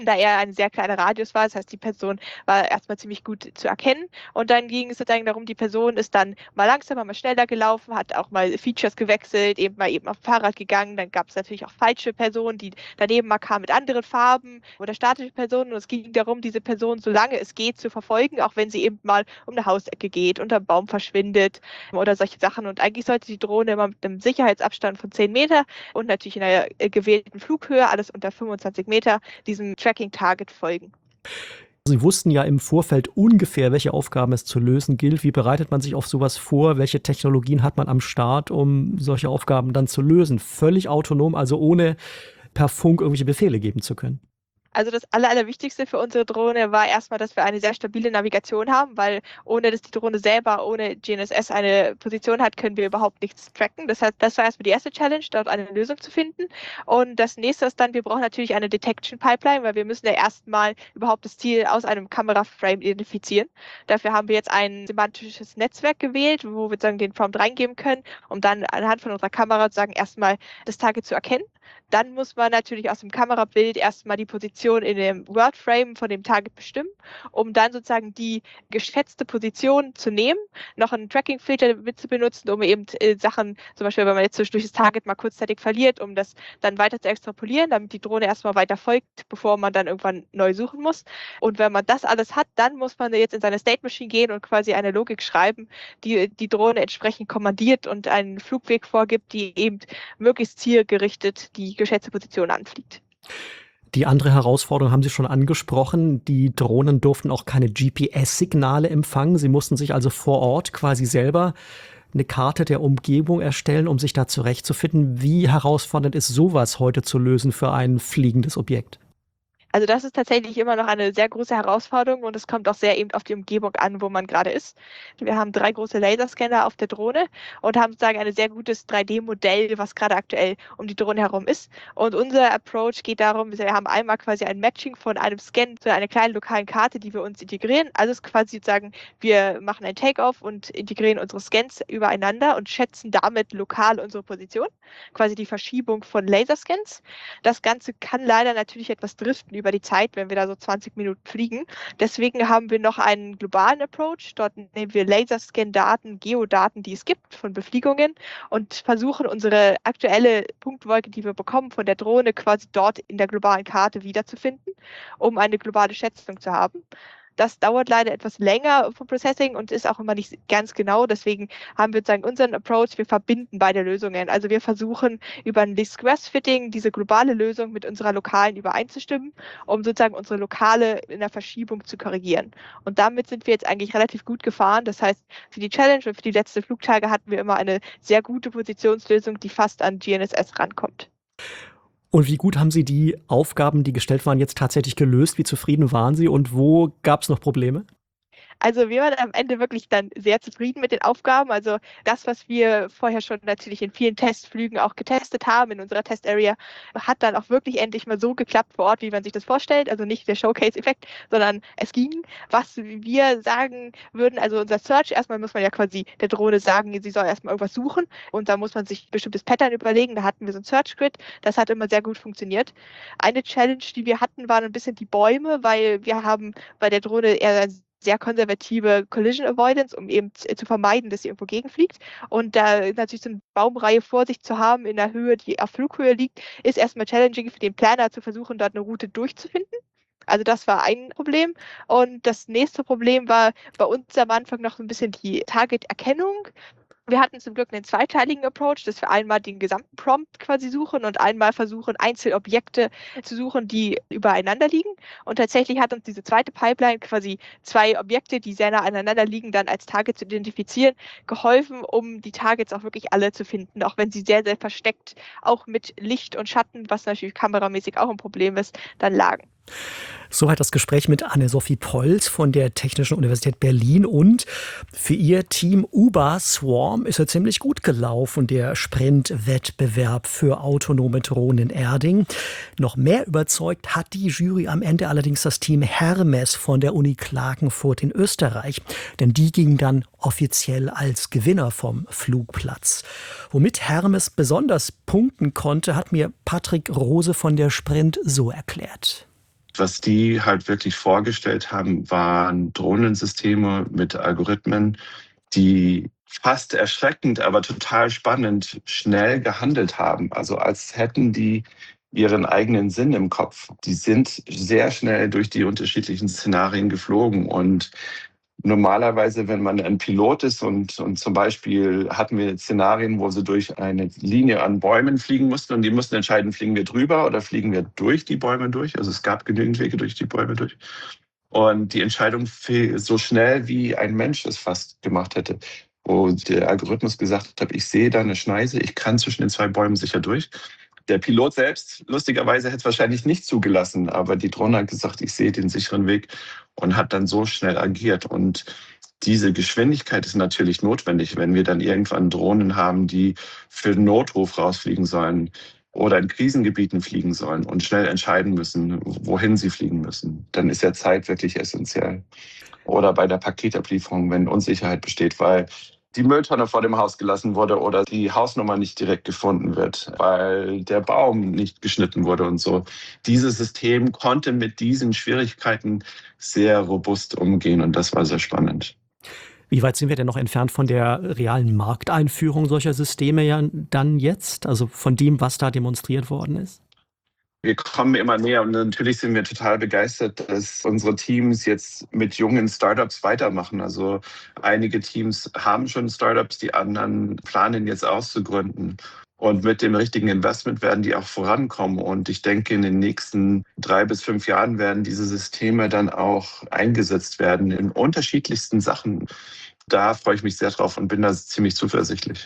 da er ein sehr kleiner Radius war. Das heißt, die Person war erstmal ziemlich gut zu erkennen. Und dann ging es sozusagen darum, die Person ist dann mal langsamer, mal schneller gelaufen, hat auch mal Features gewechselt, eben auf dem Fahrrad gegangen. Dann gab es natürlich auch falsche Personen, die daneben mal kamen mit anderen Farben oder statische Personen. Und es ging darum, diese Person, solange es geht, zu verfolgen, auch wenn sie eben mal um eine Hausecke geht, unter einem Baum verschwindet oder solche Sachen. Und eigentlich sollte die Drohne immer mit einem Sicherheitsabstand von 10 Meter und natürlich in einer gewählten Flughöhe, alles unter 25 Meter, diesem Tracking-Target folgen. Sie wussten ja im Vorfeld ungefähr, welche Aufgaben es zu lösen gilt. Wie bereitet man sich auf sowas vor? Welche Technologien hat man am Start, um solche Aufgaben dann zu lösen? Völlig autonom, also ohne per Funk irgendwelche Befehle geben zu können. Also das Allerwichtigste für unsere Drohne war erstmal, dass wir eine sehr stabile Navigation haben, weil ohne dass die Drohne selber ohne GNSS eine Position hat, können wir überhaupt nichts tracken. Das heißt, das war erstmal die erste Challenge, dort eine Lösung zu finden. Und das nächste ist dann, wir brauchen natürlich eine Detection Pipeline, weil wir müssen ja erstmal überhaupt das Ziel aus einem Kameraframe identifizieren. Dafür haben wir jetzt ein semantisches Netzwerk gewählt, wo wir sozusagen den Prompt reingeben können, um dann anhand von unserer Kamera sozusagen erstmal das Target zu erkennen. Dann muss man natürlich aus dem Kamerabild erstmal die Position in dem Wordframe von dem Target bestimmen, um dann sozusagen die geschätzte Position zu nehmen, noch einen Tracking-Filter mit zu benutzen, um eben Sachen, zum Beispiel, wenn man jetzt durch das Target mal kurzzeitig verliert, um das dann weiter zu extrapolieren, damit die Drohne erstmal weiter folgt, bevor man dann irgendwann neu suchen muss. Und wenn man das alles hat, dann muss man jetzt in seine State Machine gehen und quasi eine Logik schreiben, die die Drohne entsprechend kommandiert und einen Flugweg vorgibt, die eben möglichst zielgerichtet die geschätzte Position anfliegt. Die andere Herausforderung haben Sie schon angesprochen. Die Drohnen durften auch keine GPS-Signale empfangen. Sie mussten sich also vor Ort quasi selber eine Karte der Umgebung erstellen, um sich da zurechtzufinden. Wie herausfordernd ist sowas heute zu lösen für ein fliegendes Objekt? Also das ist tatsächlich immer noch eine sehr große Herausforderung und es kommt auch sehr eben auf die Umgebung an, wo man gerade ist. Wir haben 3 große Laserscanner auf der Drohne und haben sozusagen ein sehr gutes 3D-Modell, was gerade aktuell um die Drohne herum ist. Und unser Approach geht darum, wir haben einmal quasi ein Matching von einem Scan zu einer kleinen lokalen Karte, die wir uns integrieren. Also es ist quasi sozusagen, wir machen ein Takeoff und integrieren unsere Scans übereinander und schätzen damit lokal unsere Position, quasi die Verschiebung von Laserscans. Das Ganze kann leider natürlich etwas driften über die Zeit, wenn wir da so 20 Minuten fliegen. Deswegen haben wir noch einen globalen Approach. Dort nehmen wir Laserscan-Daten, Geodaten, die es gibt von Befliegungen und versuchen unsere aktuelle Punktwolke, die wir bekommen von der Drohne, quasi dort in der globalen Karte wiederzufinden, um eine globale Schätzung zu haben. Das dauert leider etwas länger vom Processing und ist auch immer nicht ganz genau. Deswegen haben wir sozusagen unseren Approach, wir verbinden beide Lösungen. Also wir versuchen über ein Least-Squares-Fitting diese globale Lösung mit unserer lokalen übereinzustimmen, um sozusagen unsere lokale in der Verschiebung zu korrigieren. Und damit sind wir jetzt eigentlich relativ gut gefahren. Das heißt, für die Challenge und für die letzten Flugtage hatten wir immer eine sehr gute Positionslösung, die fast an GNSS rankommt. Und wie gut haben Sie die Aufgaben, die gestellt waren, jetzt tatsächlich gelöst? Wie zufrieden waren Sie und wo gab es noch Probleme? Also wir waren am Ende wirklich dann sehr zufrieden mit den Aufgaben. Also das, was wir vorher schon natürlich in vielen Testflügen auch getestet haben in unserer Testarea, hat dann auch wirklich endlich mal so geklappt vor Ort, wie man sich das vorstellt. Also nicht der Showcase-Effekt, sondern es ging. Was wir sagen würden, also unser Search, erstmal muss man ja quasi der Drohne sagen, sie soll erstmal irgendwas suchen und da muss man sich ein bestimmtes Pattern überlegen. Da hatten wir so ein Search-Grid, das hat immer sehr gut funktioniert. Eine Challenge, die wir hatten, waren ein bisschen die Bäume, weil wir haben bei der Drohne eher sehr konservative Collision Avoidance, um eben zu vermeiden, dass sie irgendwo gegenfliegt. Und da natürlich so eine Baumreihe vor sich zu haben in der Höhe, die auf Flughöhe liegt, ist erstmal challenging für den Planer zu versuchen, dort eine Route durchzufinden. Also das war ein Problem. Und das nächste Problem war bei uns am Anfang noch so ein bisschen die Target-Erkennung. Wir hatten zum Glück einen zweiteiligen Approach, dass wir einmal den gesamten Prompt quasi suchen und einmal versuchen, Einzelobjekte zu suchen, die übereinander liegen. Und tatsächlich hat uns diese zweite Pipeline quasi 2 Objekte, die sehr nah aneinander liegen, dann als Target zu identifizieren, geholfen, um die Targets auch wirklich alle zu finden, auch wenn sie sehr, sehr versteckt, auch mit Licht und Schatten, was natürlich kameramäßig auch ein Problem ist, dann lagen. Soweit das Gespräch mit Anne-Sophie Polz von der Technischen Universität Berlin. Und für ihr Team Uber Swarm ist er ziemlich gut gelaufen, der Sprintwettbewerb für autonome Drohnen in Erding. Noch mehr überzeugt hat die Jury am Ende allerdings das Team Hermes von der Uni Klagenfurt in Österreich. Denn die ging dann offiziell als Gewinner vom Flugplatz. Womit Hermes besonders punkten konnte, hat mir Patrick Rose von der Sprint so erklärt. Was die halt wirklich vorgestellt haben, waren Drohnensysteme mit Algorithmen, die fast erschreckend, aber total spannend schnell gehandelt haben. Also als hätten die ihren eigenen Sinn im Kopf. Die sind sehr schnell durch die unterschiedlichen Szenarien geflogen. Und normalerweise, wenn man ein Pilot ist und zum Beispiel hatten wir Szenarien, wo sie durch eine Linie an Bäumen fliegen mussten und die mussten entscheiden, fliegen wir drüber oder fliegen wir durch die Bäume durch. Also es gab genügend Wege durch die Bäume durch. Und die Entscheidung fiel so schnell, wie ein Mensch es fast gemacht hätte. Wo der Algorithmus gesagt hat, ich sehe da eine Schneise, ich kann zwischen den zwei Bäumen sicher durch. Der Pilot selbst, lustigerweise, hätte es wahrscheinlich nicht zugelassen, aber die Drohne hat gesagt, ich sehe den sicheren Weg und hat dann so schnell agiert. Und diese Geschwindigkeit ist natürlich notwendig, wenn wir dann irgendwann Drohnen haben, die für den Notruf rausfliegen sollen oder in Krisengebieten fliegen sollen und schnell entscheiden müssen, wohin sie fliegen müssen. Dann ist ja Zeit wirklich essentiell. Oder bei der Paketablieferung, wenn Unsicherheit besteht, weil die Mülltonne vor dem Haus gelassen wurde oder die Hausnummer nicht direkt gefunden wird, weil der Baum nicht geschnitten wurde und so. Dieses System konnte mit diesen Schwierigkeiten sehr robust umgehen und das war sehr spannend. Wie weit sind wir denn noch entfernt von der realen Markteinführung solcher Systeme ja dann jetzt? Also von dem, was da demonstriert worden ist? Wir kommen immer näher und natürlich sind wir total begeistert, dass unsere Teams jetzt mit jungen Startups weitermachen. Also einige Teams haben schon Startups, die anderen planen jetzt auszugründen. Und mit dem richtigen Investment werden die auch vorankommen. Und ich denke, in den nächsten 3 bis 5 Jahren werden diese Systeme dann auch eingesetzt werden in unterschiedlichsten Sachen. Da freue ich mich sehr drauf und bin da ziemlich zuversichtlich.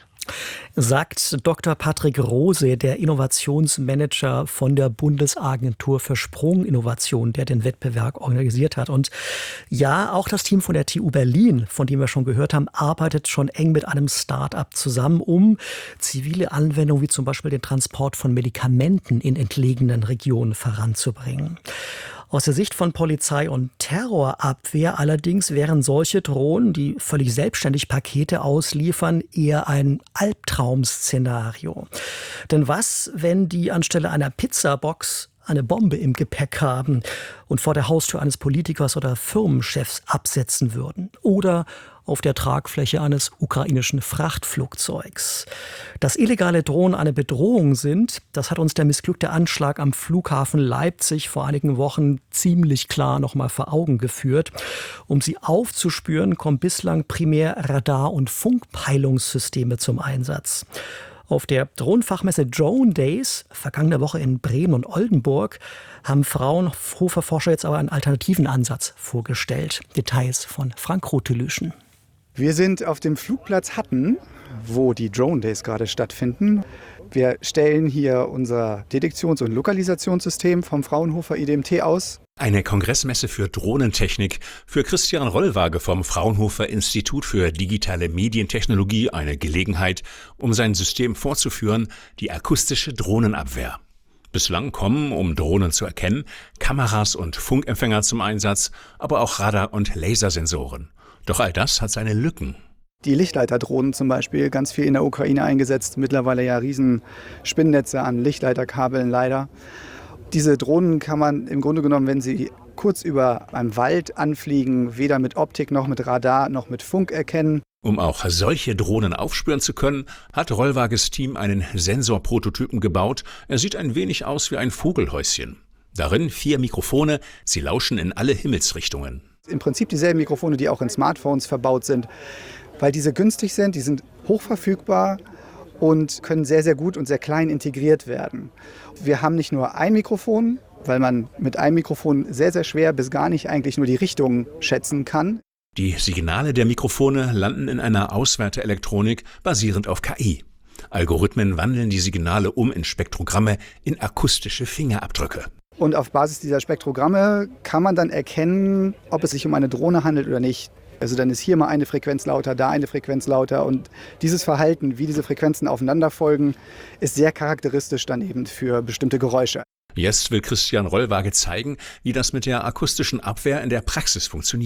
Sagt Dr. Patrick Rose, der Innovationsmanager von der Bundesagentur für Sprunginnovation, der den Wettbewerb organisiert hat. Und ja, auch das Team von der TU Berlin, von dem wir schon gehört haben, arbeitet schon eng mit einem Start-up zusammen, um zivile Anwendungen wie zum Beispiel den Transport von Medikamenten in entlegenen Regionen voranzubringen. Aus der Sicht von Polizei und Terrorabwehr allerdings wären solche Drohnen, die völlig selbstständig Pakete ausliefern, eher ein Albtraum-Szenario. Denn was, wenn die anstelle einer Pizzabox eine Bombe im Gepäck haben und vor der Haustür eines Politikers oder Firmenchefs absetzen würden? Oder auf der Tragfläche eines ukrainischen Frachtflugzeugs. Dass illegale Drohnen eine Bedrohung sind, das hat uns der missglückte Anschlag am Flughafen Leipzig vor einigen Wochen ziemlich klar noch mal vor Augen geführt. Um sie aufzuspüren, kommen bislang primär Radar- und Funkpeilungssysteme zum Einsatz. Auf der Drohnenfachmesse Drone Days, vergangene Woche in Bremen und Oldenburg, haben Fraunhofer-Forscher jetzt aber einen alternativen Ansatz vorgestellt. Details von Frank Rotelüschen. Wir sind auf dem Flugplatz Hatten, wo die Drone Days gerade stattfinden. Wir stellen hier unser Detektions- und Lokalisationssystem vom Fraunhofer IDMT aus. Eine Kongressmesse für Drohnentechnik, für Christian Rollwaage vom Fraunhofer Institut für digitale Medientechnologie eine Gelegenheit, um sein System vorzuführen, die akustische Drohnenabwehr. Bislang kommen, um Drohnen zu erkennen, Kameras und Funkempfänger zum Einsatz, aber auch Radar- und Lasersensoren. Doch all das hat seine Lücken. Die Lichtleiterdrohnen zum Beispiel, ganz viel in der Ukraine eingesetzt, mittlerweile ja riesen Spinnnetze an Lichtleiterkabeln leider. Diese Drohnen kann man im Grunde genommen, wenn sie kurz über einem Wald anfliegen, weder mit Optik noch mit Radar noch mit Funk erkennen. Um auch solche Drohnen aufspüren zu können, hat Rollwages Team einen Sensorprototypen gebaut. Er sieht ein wenig aus wie ein Vogelhäuschen. Darin 4 Mikrofone, sie lauschen in alle Himmelsrichtungen. Im Prinzip dieselben Mikrofone, die auch in Smartphones verbaut sind, weil diese günstig sind, die sind hochverfügbar und können sehr, sehr gut und sehr klein integriert werden. Wir haben nicht nur ein Mikrofon, weil man mit einem Mikrofon sehr, sehr schwer bis gar nicht eigentlich nur die Richtung schätzen kann. Die Signale der Mikrofone landen in einer Auswerteelektronik basierend auf KI. Algorithmen wandeln die Signale um in Spektrogramme, in akustische Fingerabdrücke. Und auf Basis dieser Spektrogramme kann man dann erkennen, ob es sich um eine Drohne handelt oder nicht. Also dann ist hier mal eine Frequenz lauter, da eine Frequenz lauter. Und dieses Verhalten, wie diese Frequenzen aufeinander folgen, ist sehr charakteristisch dann eben für bestimmte Geräusche. Jetzt will Christian Rollwaage zeigen, wie das mit der akustischen Abwehr in der Praxis funktioniert.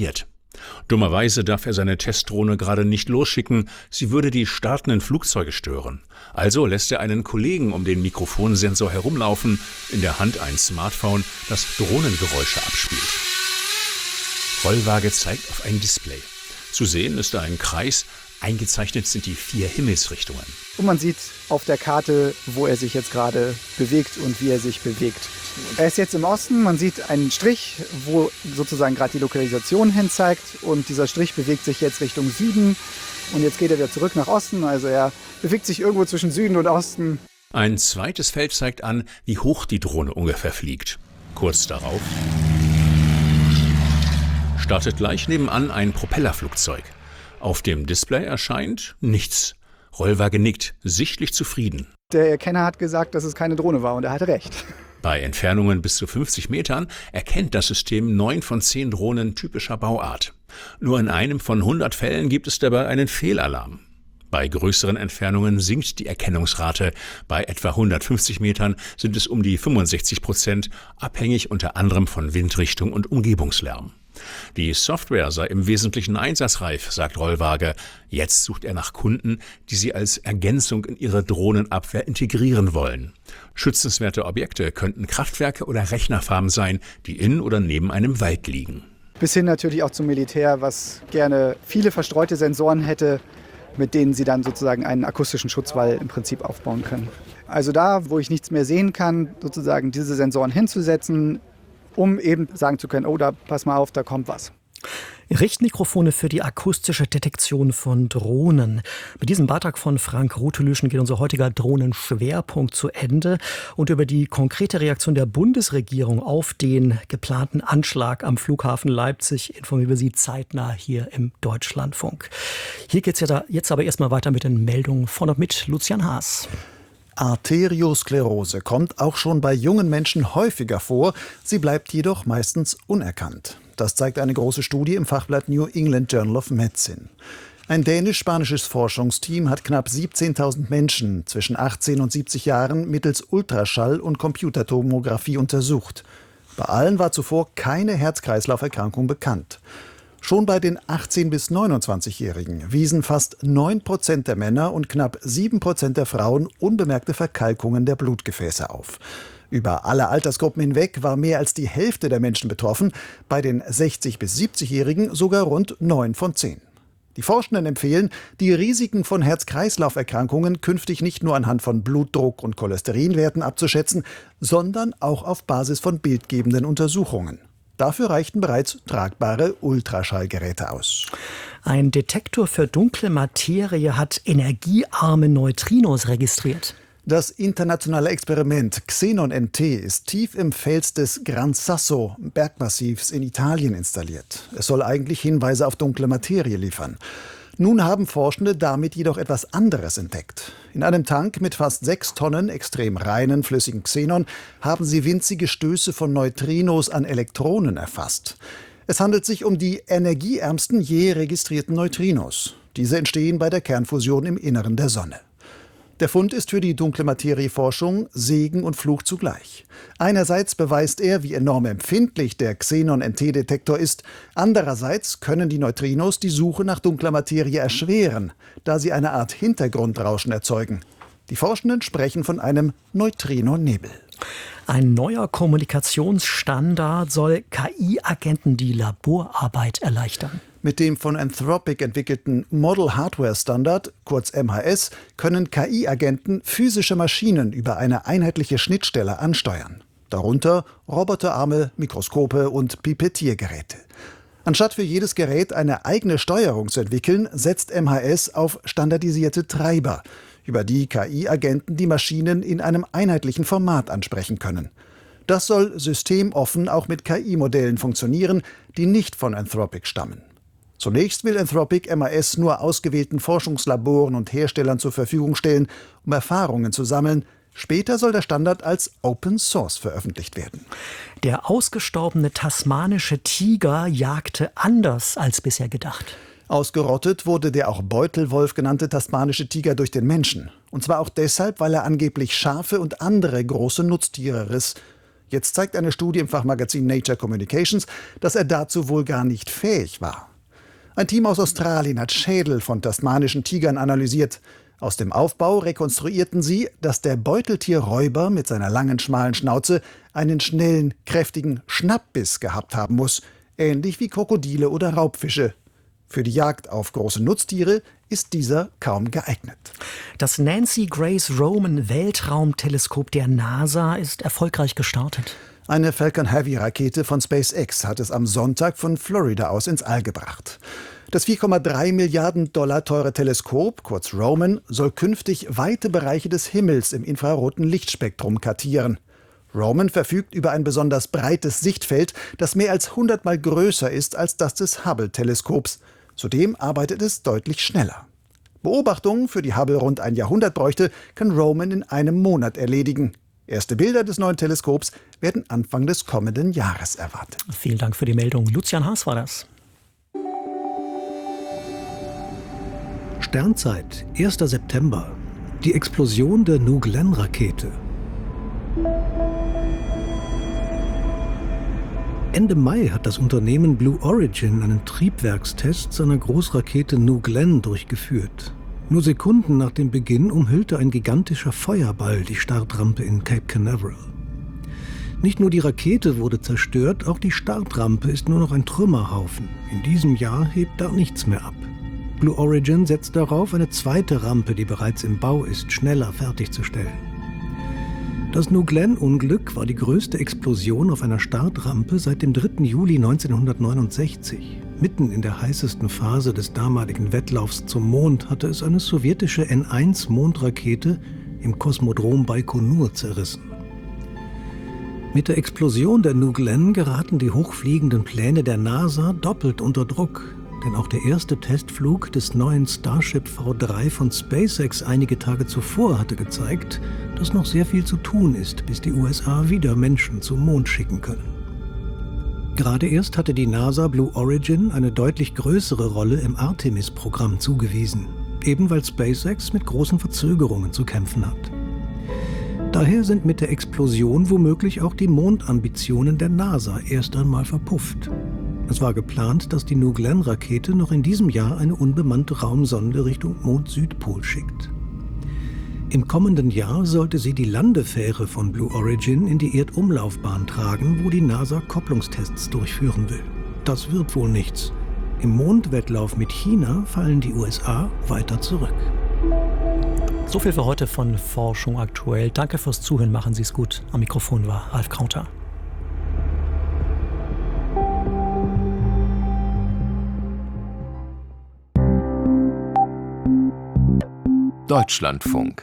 Dummerweise darf er seine Testdrohne gerade nicht losschicken, sie würde die startenden Flugzeuge stören. Also lässt er einen Kollegen um den Mikrofonsensor herumlaufen, in der Hand ein Smartphone, das Drohnengeräusche abspielt. Rollwaage zeigt auf ein Display. Zu sehen ist da ein Kreis, eingezeichnet sind die 4 Himmelsrichtungen. Und man sieht auf der Karte, wo er sich jetzt gerade bewegt und wie er sich bewegt. Er ist jetzt im Osten, man sieht einen Strich, wo sozusagen gerade die Lokalisation hin zeigt. Und dieser Strich bewegt sich jetzt Richtung Süden. Und jetzt geht er wieder zurück nach Osten, also er bewegt sich irgendwo zwischen Süden und Osten. Ein zweites Feld zeigt an, wie hoch die Drohne ungefähr fliegt. Kurz darauf startet gleich nebenan ein Propellerflugzeug. Auf dem Display erscheint nichts. Rollwaage nickt, sichtlich zufrieden. Der Erkenner hat gesagt, dass es keine Drohne war und er hatte recht. Bei Entfernungen bis zu 50 Metern erkennt das System 9 von 10 Drohnen typischer Bauart. Nur in einem von 100 Fällen gibt es dabei einen Fehlalarm. Bei größeren Entfernungen sinkt die Erkennungsrate. Bei etwa 150 Metern sind es um die 65%, abhängig unter anderem von Windrichtung und Umgebungslärm. Die Software sei im Wesentlichen einsatzreif, sagt Rollwaage. Jetzt sucht er nach Kunden, die sie als Ergänzung in ihre Drohnenabwehr integrieren wollen. Schützenswerte Objekte könnten Kraftwerke oder Rechnerfarmen sein, die in oder neben einem Wald liegen. Bis hin natürlich auch zum Militär, was gerne viele verstreute Sensoren hätte, mit denen sie dann sozusagen einen akustischen Schutzwall im Prinzip aufbauen können. Also da, wo ich nichts mehr sehen kann, sozusagen diese Sensoren hinzusetzen, um eben sagen zu können, oh, da pass mal auf, da kommt was. Richtmikrofone für die akustische Detektion von Drohnen. Mit diesem Beitrag von Frank Ruthelüschen geht unser heutiger Drohnenschwerpunkt zu Ende. Und über die konkrete Reaktion der Bundesregierung auf den geplanten Anschlag am Flughafen Leipzig informieren wir Sie zeitnah hier im Deutschlandfunk. Hier geht es jetzt aber erstmal weiter mit den Meldungen von und mit Lucian Haas. Arteriosklerose kommt auch schon bei jungen Menschen häufiger vor. Sie bleibt jedoch meistens unerkannt. Das zeigt eine große Studie im Fachblatt New England Journal of Medicine. Ein dänisch-spanisches Forschungsteam hat knapp 17.000 Menschen zwischen 18 und 70 Jahren mittels Ultraschall- und Computertomographie untersucht. Bei allen war zuvor keine Herz-Kreislauf-Erkrankung bekannt. Schon bei den 18- bis 29-Jährigen wiesen fast 9% der Männer und knapp 7% der Frauen unbemerkte Verkalkungen der Blutgefäße auf. Über alle Altersgruppen hinweg war mehr als die Hälfte der Menschen betroffen, bei den 60- bis 70-Jährigen sogar rund 9 von 10. Die Forschenden empfehlen, die Risiken von Herz-Kreislauf-Erkrankungen künftig nicht nur anhand von Blutdruck und Cholesterinwerten abzuschätzen, sondern auch auf Basis von bildgebenden Untersuchungen. Dafür reichten bereits tragbare Ultraschallgeräte aus. Ein Detektor für dunkle Materie hat energiearme Neutrinos registriert. Das internationale Experiment Xenon NT ist tief im Fels des Gran Sasso Bergmassivs in Italien installiert. Es soll eigentlich Hinweise auf dunkle Materie liefern. Nun haben Forschende damit jedoch etwas anderes entdeckt. In einem Tank mit fast 6 Tonnen extrem reinen flüssigen Xenon haben sie winzige Stöße von Neutrinos an Elektronen erfasst. Es handelt sich um die energieärmsten je registrierten Neutrinos. Diese entstehen bei der Kernfusion im Inneren der Sonne. Der Fund ist für die dunkle Materieforschung Segen und Fluch zugleich. Einerseits beweist er, wie enorm empfindlich der Xenon-NT-Detektor ist. Andererseits können die Neutrinos die Suche nach dunkler Materie erschweren, da sie eine Art Hintergrundrauschen erzeugen. Die Forschenden sprechen von einem Neutrinonebel. Ein neuer Kommunikationsstandard soll KI-Agenten die Laborarbeit erleichtern. Mit dem von Anthropic entwickelten Model Hardware Standard, kurz MHS, können KI-Agenten physische Maschinen über eine einheitliche Schnittstelle ansteuern. Darunter Roboterarme, Mikroskope und Pipettiergeräte. Anstatt für jedes Gerät eine eigene Steuerung zu entwickeln, setzt MHS auf standardisierte Treiber, über die KI-Agenten die Maschinen in einem einheitlichen Format ansprechen können. Das soll systemoffen auch mit KI-Modellen funktionieren, die nicht von Anthropic stammen. Zunächst will Anthropic MHS nur ausgewählten Forschungslaboren und Herstellern zur Verfügung stellen, um Erfahrungen zu sammeln. Später soll der Standard als Open Source veröffentlicht werden. Der ausgestorbene tasmanische Tiger jagte anders als bisher gedacht. Ausgerottet wurde der auch Beutelwolf genannte tasmanische Tiger durch den Menschen. Und zwar auch deshalb, weil er angeblich Schafe und andere große Nutztiere riss. Jetzt zeigt eine Studie im Fachmagazin Nature Communications, dass er dazu wohl gar nicht fähig war. Ein Team aus Australien hat Schädel von tasmanischen Tigern analysiert. Aus dem Aufbau rekonstruierten sie, dass der Beuteltierräuber mit seiner langen, schmalen Schnauze einen schnellen, kräftigen Schnappbiss gehabt haben muss, ähnlich wie Krokodile oder Raubfische. Für die Jagd auf große Nutztiere ist dieser kaum geeignet. Das Nancy Grace Roman Weltraumteleskop der NASA ist erfolgreich gestartet. Eine Falcon Heavy-Rakete von SpaceX hat es am Sonntag von Florida aus ins All gebracht. Das 4,3 Milliarden Dollar teure Teleskop, kurz Roman, soll künftig weite Bereiche des Himmels im infraroten Lichtspektrum kartieren. Roman verfügt über ein besonders breites Sichtfeld, das mehr als 100-mal größer ist als das des Hubble-Teleskops. Zudem arbeitet es deutlich schneller. Beobachtungen, für die Hubble rund ein Jahrhundert bräuchte, kann Roman in einem Monat erledigen. Erste Bilder des neuen Teleskops werden Anfang des kommenden Jahres erwartet. Vielen Dank für die Meldung. Lucian Haas war das. Sternzeit, 1. September. Die Explosion der New Glenn-Rakete. Ende Mai hat das Unternehmen Blue Origin einen Triebwerkstest seiner Großrakete New Glenn durchgeführt. Nur Sekunden nach dem Beginn umhüllte ein gigantischer Feuerball die Startrampe in Cape Canaveral. Nicht nur die Rakete wurde zerstört, auch die Startrampe ist nur noch ein Trümmerhaufen. In diesem Jahr hebt da nichts mehr ab. Blue Origin setzt darauf, eine zweite Rampe, die bereits im Bau ist, schneller fertigzustellen. Das New Glenn-Unglück war die größte Explosion auf einer Startrampe seit dem 3. Juli 1969. Mitten in der heißesten Phase des damaligen Wettlaufs zum Mond hatte es eine sowjetische N-1-Mondrakete im Kosmodrom Baikonur zerrissen. Mit der Explosion der New Glenn geraten die hochfliegenden Pläne der NASA doppelt unter Druck. Denn auch der erste Testflug des neuen Starship V3 von SpaceX einige Tage zuvor hatte gezeigt, dass noch sehr viel zu tun ist, bis die USA wieder Menschen zum Mond schicken können. Gerade erst hatte die NASA Blue Origin eine deutlich größere Rolle im Artemis-Programm zugewiesen, eben weil SpaceX mit großen Verzögerungen zu kämpfen hat. Daher sind mit der Explosion womöglich auch die Mondambitionen der NASA erst einmal verpufft. Es war geplant, dass die New Glenn-Rakete noch in diesem Jahr eine unbemannte Raumsonde Richtung Mond-Südpol schickt. Im kommenden Jahr sollte sie die Landefähre von Blue Origin in die Erdumlaufbahn tragen, wo die NASA Kopplungstests durchführen will. Das wird wohl nichts. Im Mondwettlauf mit China fallen die USA weiter zurück. So viel für heute von Forschung aktuell. Danke fürs Zuhören, machen Sie es gut. Am Mikrofon war Ralf Krauter. Deutschlandfunk.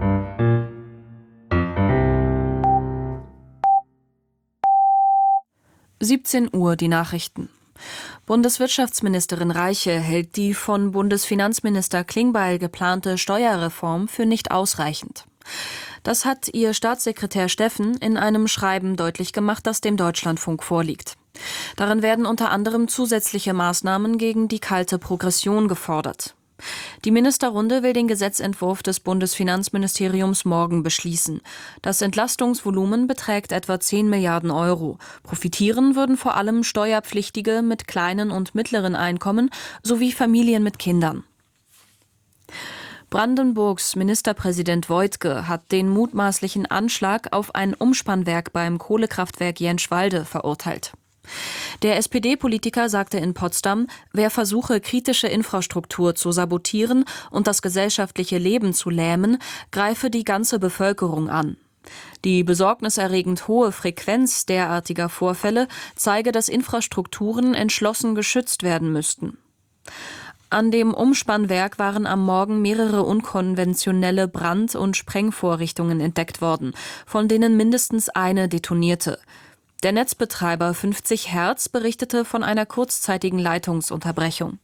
Uhr die Nachrichten. Bundeswirtschaftsministerin Reiche hält die von Bundesfinanzminister Klingbeil geplante Steuerreform für nicht ausreichend. Das hat ihr Staatssekretär Steffen in einem Schreiben deutlich gemacht, das dem Deutschlandfunk vorliegt. Darin werden unter anderem zusätzliche Maßnahmen gegen die kalte Progression gefordert. Die Ministerrunde will den Gesetzentwurf des Bundesfinanzministeriums morgen beschließen. Das Entlastungsvolumen beträgt etwa 10 Milliarden Euro. Profitieren würden vor allem Steuerpflichtige mit kleinen und mittleren Einkommen sowie Familien mit Kindern. Brandenburgs Ministerpräsident Woidke hat den mutmaßlichen Anschlag auf ein Umspannwerk beim Kohlekraftwerk Jänschwalde verurteilt. Der SPD-Politiker sagte in Potsdam, wer versuche, kritische Infrastruktur zu sabotieren und das gesellschaftliche Leben zu lähmen, greife die ganze Bevölkerung an. Die besorgniserregend hohe Frequenz derartiger Vorfälle zeige, dass Infrastrukturen entschlossen geschützt werden müssten. An dem Umspannwerk waren am Morgen mehrere unkonventionelle Brand- und Sprengvorrichtungen entdeckt worden, von denen mindestens eine detonierte. Der Netzbetreiber 50 Hertz berichtete von einer kurzzeitigen Leitungsunterbrechung.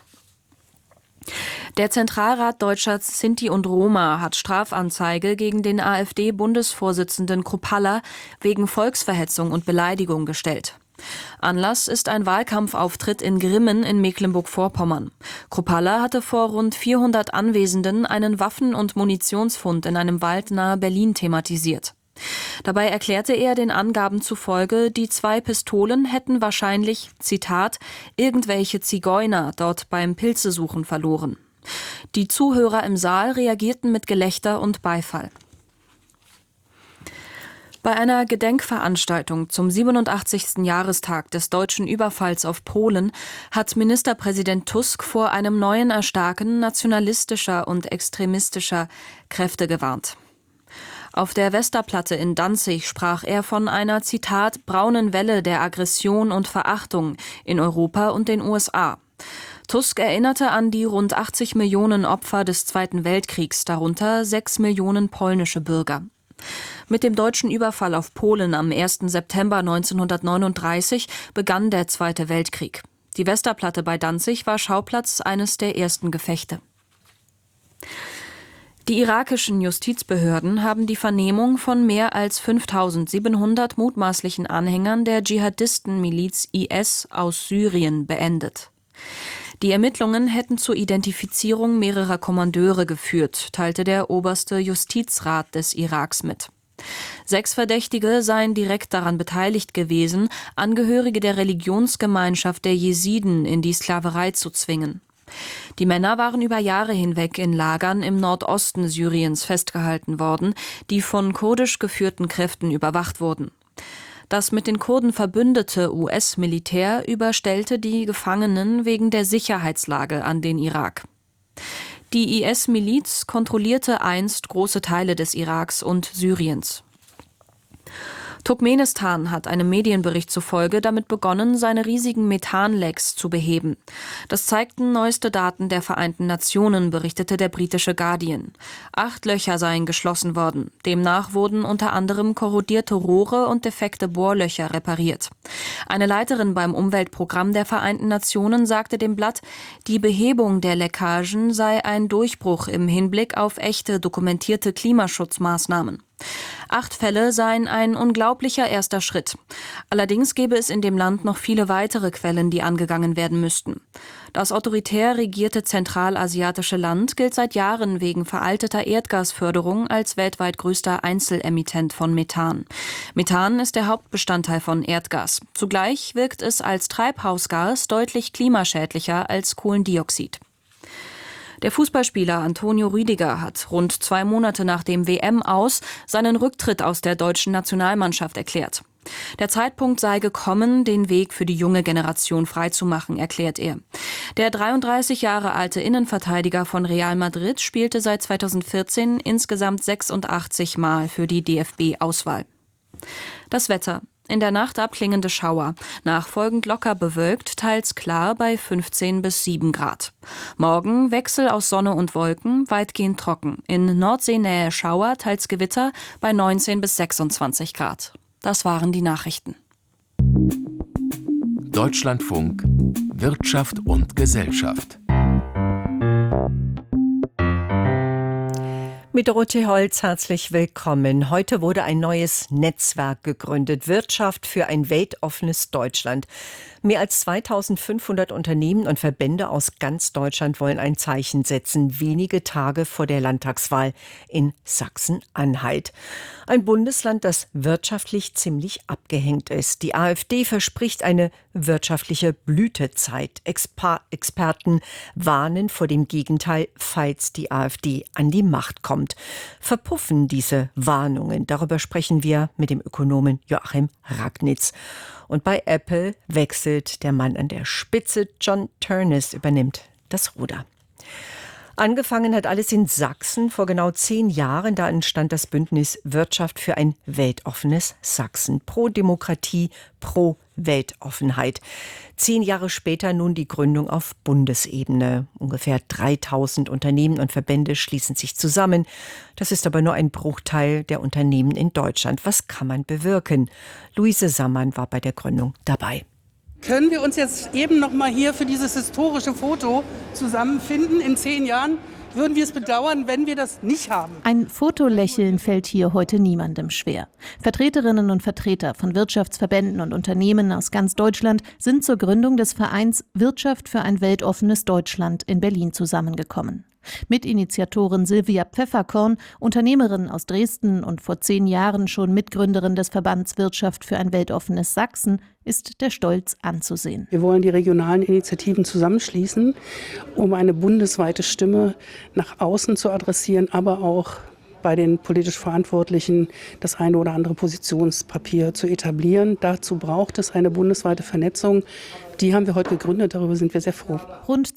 Der Zentralrat Deutscher Sinti und Roma hat Strafanzeige gegen den AfD-Bundesvorsitzenden Kruppalla wegen Volksverhetzung und Beleidigung gestellt. Anlass ist ein Wahlkampfauftritt in Grimmen in Mecklenburg-Vorpommern. Kruppalla hatte vor rund 400 Anwesenden einen Waffen- und Munitionsfund in einem Wald nahe Berlin thematisiert. Dabei erklärte er den Angaben zufolge, die 2 Pistolen hätten wahrscheinlich, Zitat, irgendwelche Zigeuner dort beim Pilzesuchen verloren. Die Zuhörer im Saal reagierten mit Gelächter und Beifall. Bei einer Gedenkveranstaltung zum 87. Jahrestag des deutschen Überfalls auf Polen hat Ministerpräsident Tusk vor einem neuen Erstarken nationalistischer und extremistischer Kräfte gewarnt. Auf der Westerplatte in Danzig sprach er von einer, Zitat, braunen Welle der Aggression und Verachtung in Europa und den USA. Tusk erinnerte an die rund 80 Millionen Opfer des Zweiten Weltkriegs, darunter 6 Millionen polnische Bürger. Mit dem deutschen Überfall auf Polen am 1. September 1939 begann der Zweite Weltkrieg. Die Westerplatte bei Danzig war Schauplatz eines der ersten Gefechte. Die irakischen Justizbehörden haben die Vernehmung von mehr als 5.700 mutmaßlichen Anhängern der Dschihadisten-Miliz IS aus Syrien beendet. Die Ermittlungen hätten zur Identifizierung mehrerer Kommandeure geführt, teilte der oberste Justizrat des Iraks mit. 6 Verdächtige seien direkt daran beteiligt gewesen, Angehörige der Religionsgemeinschaft der Jesiden in die Sklaverei zu zwingen. Die Männer waren über Jahre hinweg in Lagern im Nordosten Syriens festgehalten worden, die von kurdisch geführten Kräften überwacht wurden. Das mit den Kurden verbündete US-Militär überstellte die Gefangenen wegen der Sicherheitslage an den Irak. Die IS-Miliz kontrollierte einst große Teile des Iraks und Syriens. Turkmenistan hat einem Medienbericht zufolge damit begonnen, seine riesigen Methanlecks zu beheben. Das zeigten neueste Daten der Vereinten Nationen, berichtete der britische Guardian. 8 Löcher seien geschlossen worden. Demnach wurden unter anderem korrodierte Rohre und defekte Bohrlöcher repariert. Eine Leiterin beim Umweltprogramm der Vereinten Nationen sagte dem Blatt, die Behebung der Leckagen sei ein Durchbruch im Hinblick auf echte dokumentierte Klimaschutzmaßnahmen. 8 Fälle seien ein unglaublicher erster Schritt. Allerdings gäbe es in dem Land noch viele weitere Quellen, die angegangen werden müssten. Das autoritär regierte zentralasiatische Land gilt seit Jahren wegen veralteter Erdgasförderung als weltweit größter Einzelemittent von Methan. Methan ist der Hauptbestandteil von Erdgas. Zugleich wirkt es als Treibhausgas deutlich klimaschädlicher als Kohlendioxid. Der Fußballspieler Antonio Rüdiger hat rund 2 Monate nach dem WM-Aus seinen Rücktritt aus der deutschen Nationalmannschaft erklärt. Der Zeitpunkt sei gekommen, den Weg für die junge Generation freizumachen, erklärt er. Der 33 Jahre alte Innenverteidiger von Real Madrid spielte seit 2014 insgesamt 86 Mal für die DFB-Auswahl. Das Wetter. In der Nacht abklingende Schauer, nachfolgend locker bewölkt, teils klar bei 15 bis 7 Grad. Morgen Wechsel aus Sonne und Wolken, weitgehend trocken. In Nordseenähe Schauer, teils Gewitter bei 19 bis 26 Grad. Das waren die Nachrichten. Deutschlandfunk Wirtschaft und Gesellschaft. Mit Dorothee Holz herzlich willkommen. Heute wurde ein neues Netzwerk gegründet, Wirtschaft für ein weltoffenes Deutschland. Mehr als 2500 Unternehmen und Verbände aus ganz Deutschland wollen ein Zeichen setzen, wenige Tage vor der Landtagswahl in Sachsen-Anhalt. Ein Bundesland, das wirtschaftlich ziemlich abgehängt ist. Die AfD verspricht eine wirtschaftliche Blütezeit. Experten warnen vor dem Gegenteil, falls die AfD an die Macht kommt. Verpuffen diese Warnungen? Darüber sprechen wir mit dem Ökonomen Joachim Ragnitz. Und bei Apple wechselt der Mann an der Spitze. John Ternus übernimmt das Ruder. Angefangen hat alles in Sachsen vor genau 10 Jahren. Da entstand das Bündnis Wirtschaft für ein weltoffenes Sachsen. Pro Demokratie, pro Weltoffenheit. 10 Jahre später nun die Gründung auf Bundesebene. Ungefähr 3000 Unternehmen und Verbände schließen sich zusammen. Das ist aber nur ein Bruchteil der Unternehmen in Deutschland. Was kann man bewirken? Luise Sammann war bei der Gründung dabei. Können wir uns jetzt eben noch mal hier für dieses historische Foto zusammenfinden? In 10 Jahren würden wir es bedauern, wenn wir das nicht haben. Ein Fotolächeln fällt hier heute niemandem schwer. Vertreterinnen und Vertreter von Wirtschaftsverbänden und Unternehmen aus ganz Deutschland sind zur Gründung des Vereins Wirtschaft für ein weltoffenes Deutschland in Berlin zusammengekommen. Mitinitiatorin Silvia Pfefferkorn, Unternehmerin aus Dresden und vor 10 Jahren schon Mitgründerin des Verbands Wirtschaft für ein weltoffenes Sachsen, ist der Stolz anzusehen. Wir wollen die regionalen Initiativen zusammenschließen, um eine bundesweite Stimme nach außen zu adressieren, aber auch bei den politisch Verantwortlichen das eine oder andere Positionspapier zu etablieren. Dazu braucht es eine bundesweite Vernetzung. Die haben wir heute gegründet, darüber sind wir sehr froh. Rund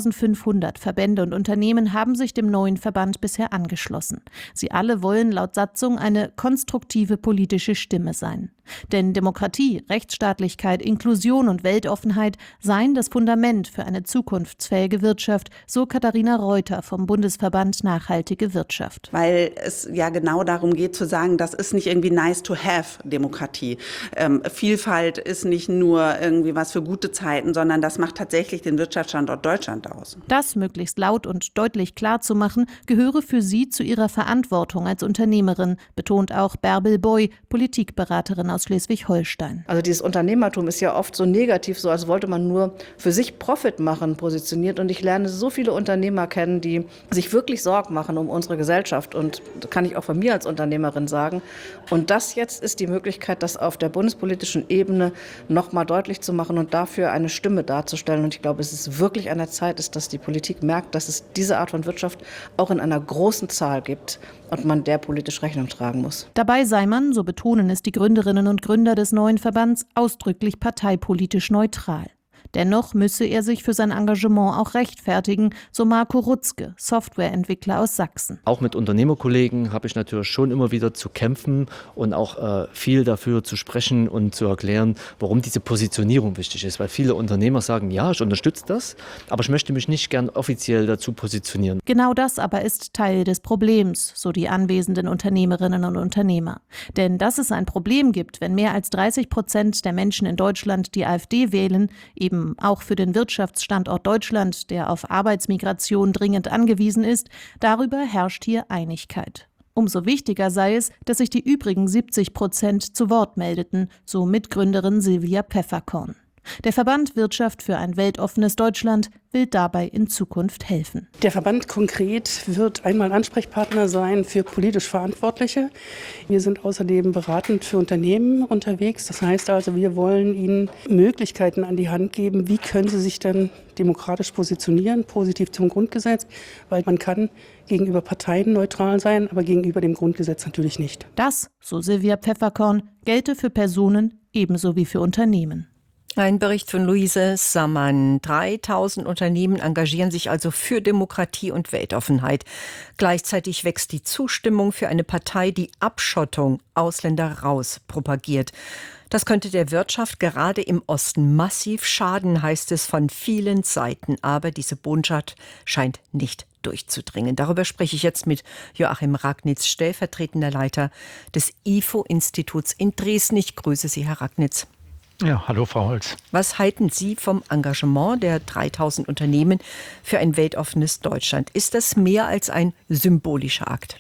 2500 Verbände und Unternehmen haben sich dem neuen Verband bisher angeschlossen. Sie alle wollen laut Satzung eine konstruktive politische Stimme sein. Denn Demokratie, Rechtsstaatlichkeit, Inklusion und Weltoffenheit seien das Fundament für eine zukunftsfähige Wirtschaft, so Katharina Reuter vom Bundesverband Nachhaltige Wirtschaft. Weil es ja genau darum geht zu sagen, das ist nicht irgendwie nice to have Demokratie. Vielfalt ist nicht nur irgendwie was für gute Zeiten, sondern das macht tatsächlich den Wirtschaftsstandort Deutschland aus. Das möglichst laut und deutlich klar zu machen, gehöre für sie zu ihrer Verantwortung als Unternehmerin, betont auch Bärbel Boy, Politikberaterin aus Schleswig-Holstein. Also dieses Unternehmertum ist ja oft so negativ, so als wollte man nur für sich Profit machen, positioniert. Und ich lerne so viele Unternehmer kennen, die sich wirklich Sorgen machen um unsere Gesellschaft. Und das kann ich auch von mir als Unternehmerin sagen. Und das jetzt ist die Möglichkeit, das auf der bundespolitischen Ebene noch mal deutlich zu machen und dafür eine Stimme darzustellen. Und ich glaube, es ist wirklich an der Zeit, dass die Politik merkt, dass es diese Art von Wirtschaft auch in einer großen Zahl gibt und man der politisch Rechnung tragen muss. Dabei sei man, so betonen es die Gründerinnen und Gründer des neuen Verbands, ausdrücklich parteipolitisch neutral. Dennoch müsse er sich für sein Engagement auch rechtfertigen, so Marco Rutzke, Softwareentwickler aus Sachsen. Auch mit Unternehmerkollegen habe ich natürlich schon immer wieder zu kämpfen und auch viel dafür zu sprechen und zu erklären, warum diese Positionierung wichtig ist. Weil viele Unternehmer sagen, ja, ich unterstütze das, aber ich möchte mich nicht gern offiziell dazu positionieren. Genau das aber ist Teil des Problems, so die anwesenden Unternehmerinnen und Unternehmer. Denn dass es ein Problem gibt, wenn mehr als 30% der Menschen in Deutschland die AfD wählen, eben auch für den Wirtschaftsstandort Deutschland, der auf Arbeitsmigration dringend angewiesen ist, darüber herrscht hier Einigkeit. Umso wichtiger sei es, dass sich die übrigen 70% zu Wort meldeten, so Mitgründerin Silvia Pfefferkorn. Der Verband Wirtschaft für ein weltoffenes Deutschland will dabei in Zukunft helfen. Der Verband konkret wird einmal Ansprechpartner sein für politisch Verantwortliche. Wir sind außerdem beratend für Unternehmen unterwegs. Das heißt also, wir wollen ihnen Möglichkeiten an die Hand geben, wie können sie sich dann demokratisch positionieren, positiv zum Grundgesetz, weil man kann gegenüber Parteien neutral sein, aber gegenüber dem Grundgesetz natürlich nicht. Das, so Silvia Pfefferkorn, gelte für Personen ebenso wie für Unternehmen. Ein Bericht von Luise Sammann. 3000 Unternehmen engagieren sich also für Demokratie und Weltoffenheit. Gleichzeitig wächst die Zustimmung für eine Partei, die Abschottung, Ausländer raus propagiert. Das könnte der Wirtschaft gerade im Osten massiv schaden, heißt es von vielen Seiten. Aber diese Botschaft scheint nicht durchzudringen. Darüber spreche ich jetzt mit Joachim Ragnitz, stellvertretender Leiter des IFO-Instituts in Dresden. Ich grüße Sie, Herr Ragnitz. Ja, hallo Frau Holz. Was halten Sie vom Engagement der 3000 Unternehmen für ein weltoffenes Deutschland? Ist das mehr als ein symbolischer Akt?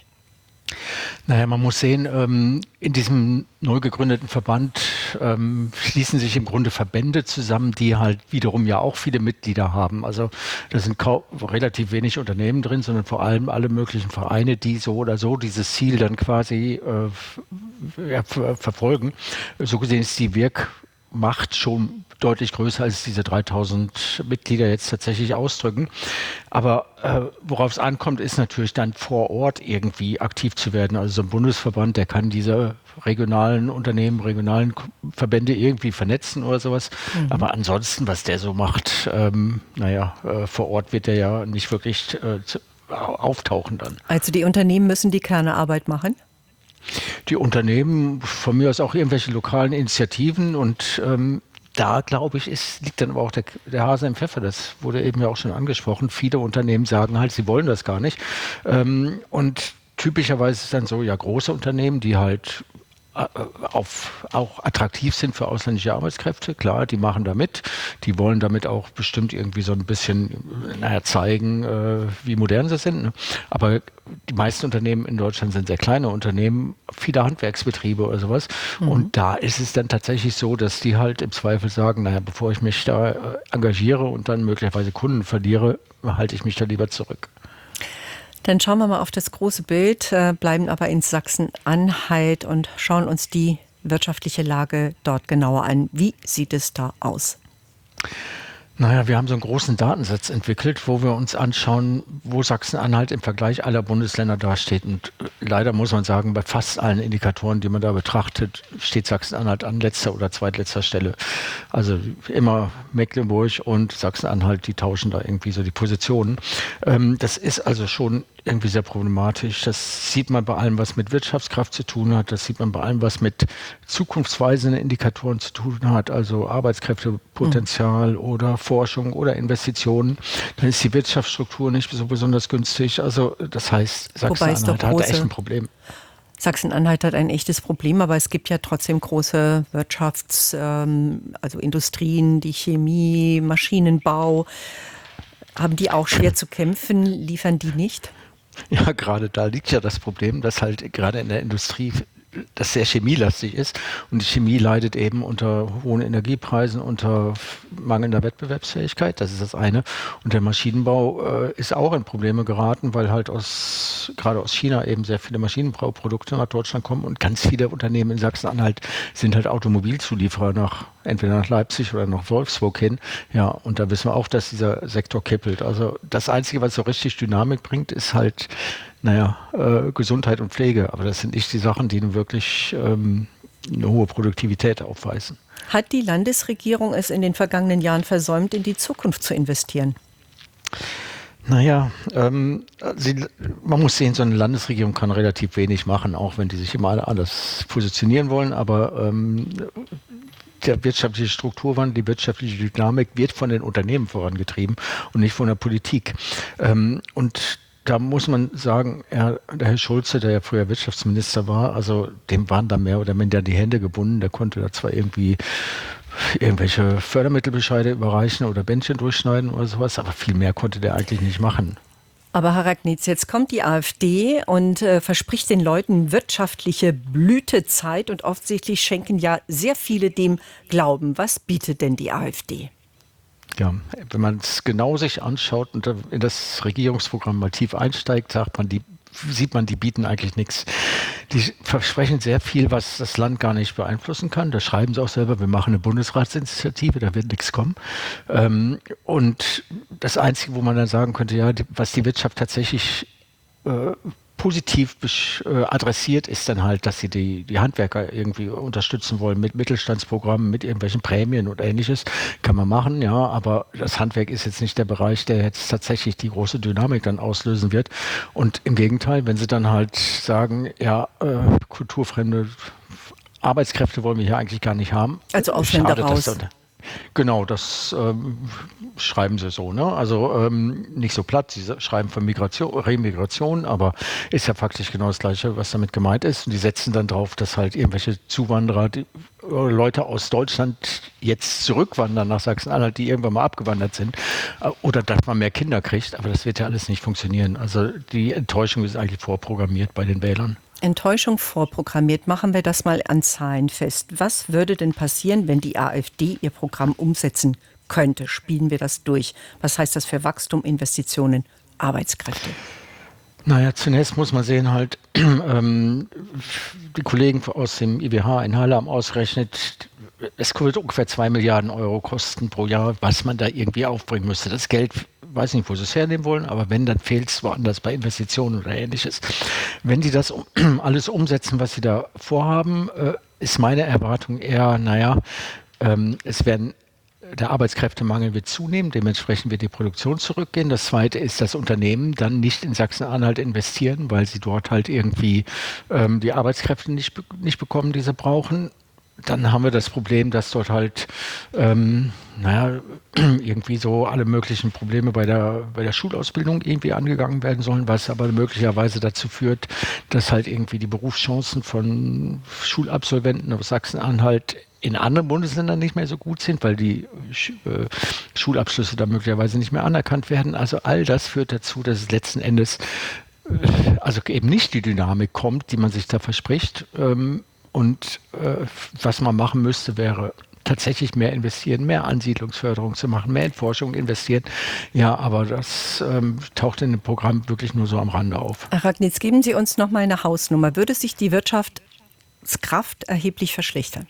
Naja, man muss sehen, in diesem neu gegründeten Verband schließen sich im Grunde Verbände zusammen, die halt wiederum ja auch viele Mitglieder haben. Also da sind relativ wenig Unternehmen drin, sondern vor allem alle möglichen Vereine, die so oder so dieses Ziel dann quasi verfolgen. So gesehen ist die Wirkmacht schon deutlich größer, als diese 3000 Mitglieder jetzt tatsächlich ausdrücken. Aber worauf es ankommt, ist natürlich dann vor Ort irgendwie aktiv zu werden. Also so ein Bundesverband, der kann diese regionalen Unternehmen, regionalen Verbände irgendwie vernetzen oder sowas. Mhm. Aber ansonsten, was der so macht, vor Ort wird der ja nicht wirklich auftauchen dann. Also die Unternehmen müssen die Kernarbeit machen? Die Unternehmen, von mir aus auch irgendwelche lokalen Initiativen und da, glaube ich, liegt dann aber auch der Hase im Pfeffer. Das wurde eben ja auch schon angesprochen. Viele Unternehmen sagen halt, sie wollen das gar nicht. Und typischerweise ist es dann so, ja, große Unternehmen, die halt auch attraktiv sind für ausländische Arbeitskräfte. Klar, die machen da mit. Die wollen damit auch bestimmt irgendwie so ein bisschen zeigen, wie modern sie sind. Ne? Aber die meisten Unternehmen in Deutschland sind sehr kleine Unternehmen, viele Handwerksbetriebe oder sowas. Mhm. Und da ist es dann tatsächlich so, dass die halt im Zweifel sagen, bevor ich mich da engagiere und dann möglicherweise Kunden verliere, halte ich mich da lieber zurück. Dann schauen wir mal auf das große Bild, bleiben aber in Sachsen-Anhalt und schauen uns die wirtschaftliche Lage dort genauer an. Wie sieht es da aus? Naja, wir haben so einen großen Datensatz entwickelt, wo wir uns anschauen, wo Sachsen-Anhalt im Vergleich aller Bundesländer dasteht. Und leider muss man sagen, bei fast allen Indikatoren, die man da betrachtet, steht Sachsen-Anhalt an letzter oder zweitletzter Stelle. Also immer Mecklenburg und Sachsen-Anhalt, die tauschen da irgendwie so die Positionen. Das ist also schon irgendwie sehr problematisch. Das sieht man bei allem, was mit Wirtschaftskraft zu tun hat. Das sieht man bei allem, was mit zukunftsweisenden Indikatoren zu tun hat, also Arbeitskräftepotenzial oder Forschung oder Investitionen. Dann ist die Wirtschaftsstruktur nicht so besonders günstig. Also das heißt, Sachsen-Anhalt hat da echt ein Problem. Sachsen-Anhalt hat ein echtes Problem, aber es gibt ja trotzdem große also Industrien, die Chemie, Maschinenbau. Haben die auch schwer zu kämpfen? Liefern die nicht? Ja, gerade da liegt ja das Problem, dass halt gerade in der Industrie das sehr chemielastig ist und die Chemie leidet eben unter hohen Energiepreisen, unter mangelnder Wettbewerbsfähigkeit, das ist das eine. Und der Maschinenbau ist auch in Probleme geraten, weil halt gerade aus China eben sehr viele Maschinenbauprodukte nach Deutschland kommen und ganz viele Unternehmen in Sachsen-Anhalt sind halt Automobilzulieferer entweder nach Leipzig oder nach Wolfsburg hin. Ja, und da wissen wir auch, dass dieser Sektor kippelt. Also das Einzige, was so richtig Dynamik bringt, ist halt Gesundheit und Pflege. Aber das sind nicht die Sachen, die nun wirklich eine hohe Produktivität aufweisen. Hat die Landesregierung es in den vergangenen Jahren versäumt, in die Zukunft zu investieren? Naja, man muss sehen, so eine Landesregierung kann relativ wenig machen, auch wenn die sich immer alle anders positionieren wollen. Aber der wirtschaftliche Strukturwandel, die wirtschaftliche Dynamik wird von den Unternehmen vorangetrieben und nicht von der Politik. Und da muss man sagen, der Herr Schulze, der ja früher Wirtschaftsminister war, also dem waren da mehr oder minder die Hände gebunden. Der konnte da zwar irgendwie irgendwelche Fördermittelbescheide überreichen oder Bändchen durchschneiden oder sowas, aber viel mehr konnte der eigentlich nicht machen. Aber Herr Ragnitz, jetzt kommt die AfD und verspricht den Leuten wirtschaftliche Blütezeit und offensichtlich schenken ja sehr viele dem Glauben. Was bietet denn die AfD? Ja, wenn man es genau sich anschaut und in das Regierungsprogramm mal tief einsteigt, sieht man, die bieten eigentlich nichts. Die versprechen sehr viel, was das Land gar nicht beeinflussen kann. Da schreiben sie auch selber, wir machen eine Bundesratsinitiative, da wird nichts kommen. Und das Einzige, wo man dann sagen könnte, ja, was die Wirtschaft tatsächlich positiv adressiert, ist dann halt, dass sie die Handwerker irgendwie unterstützen wollen mit Mittelstandsprogrammen, mit irgendwelchen Prämien und Ähnliches. Kann man machen, ja, aber das Handwerk ist jetzt nicht der Bereich, der jetzt tatsächlich die große Dynamik dann auslösen wird. Und im Gegenteil, wenn sie dann halt sagen, ja, kulturfremde Arbeitskräfte wollen wir hier eigentlich gar nicht haben. Also Ausländer raus. Genau, das schreiben sie so, ne? Also nicht so platt, sie schreiben von Remigration, aber ist ja faktisch genau das Gleiche, was damit gemeint ist. Und die setzen dann drauf, dass halt irgendwelche Zuwanderer, Leute aus Deutschland jetzt zurückwandern nach Sachsen-Anhalt, die irgendwann mal abgewandert sind, oder dass man mehr Kinder kriegt, aber das wird ja alles nicht funktionieren. Also die Enttäuschung ist eigentlich vorprogrammiert bei den Wählern. Enttäuschung vorprogrammiert. Machen wir das mal an Zahlen fest. Was würde denn passieren, wenn die AfD ihr Programm umsetzen könnte? Spielen wir das durch? Was heißt das für Wachstum, Investitionen, Arbeitskräfte? Naja, zunächst muss man sehen, halt, die Kollegen aus dem IWH in Halle haben ausgerechnet, es wird ungefähr 2 Milliarden Euro kosten pro Jahr, was man da irgendwie aufbringen müsste. Das Geld, weiß nicht, wo sie es hernehmen wollen, aber wenn, dann fehlt es woanders bei Investitionen oder Ähnliches. Wenn die das alles umsetzen, was sie da vorhaben, ist meine Erwartung eher, der Arbeitskräftemangel wird zunehmen, dementsprechend wird die Produktion zurückgehen. Das Zweite ist, dass Unternehmen dann nicht in Sachsen-Anhalt investieren, weil sie dort halt irgendwie die Arbeitskräfte nicht bekommen, die sie brauchen. Dann haben wir das Problem, dass dort halt irgendwie so alle möglichen Probleme bei der Schulausbildung irgendwie angegangen werden sollen, was aber möglicherweise dazu führt, dass halt irgendwie die Berufschancen von Schulabsolventen aus Sachsen-Anhalt in anderen Bundesländern nicht mehr so gut sind, weil die Schulabschlüsse da möglicherweise nicht mehr anerkannt werden. Also all das führt dazu, dass es letzten Endes also eben nicht die Dynamik kommt, die man sich da verspricht. Und was man machen müsste, wäre tatsächlich mehr investieren, mehr Ansiedlungsförderung zu machen, mehr in Forschung investieren. Ja, aber das taucht in dem Programm wirklich nur so am Rande auf. Herr Ragnitz, geben Sie uns noch mal eine Hausnummer. Würde sich die Wirtschaftskraft erheblich verschlechtern?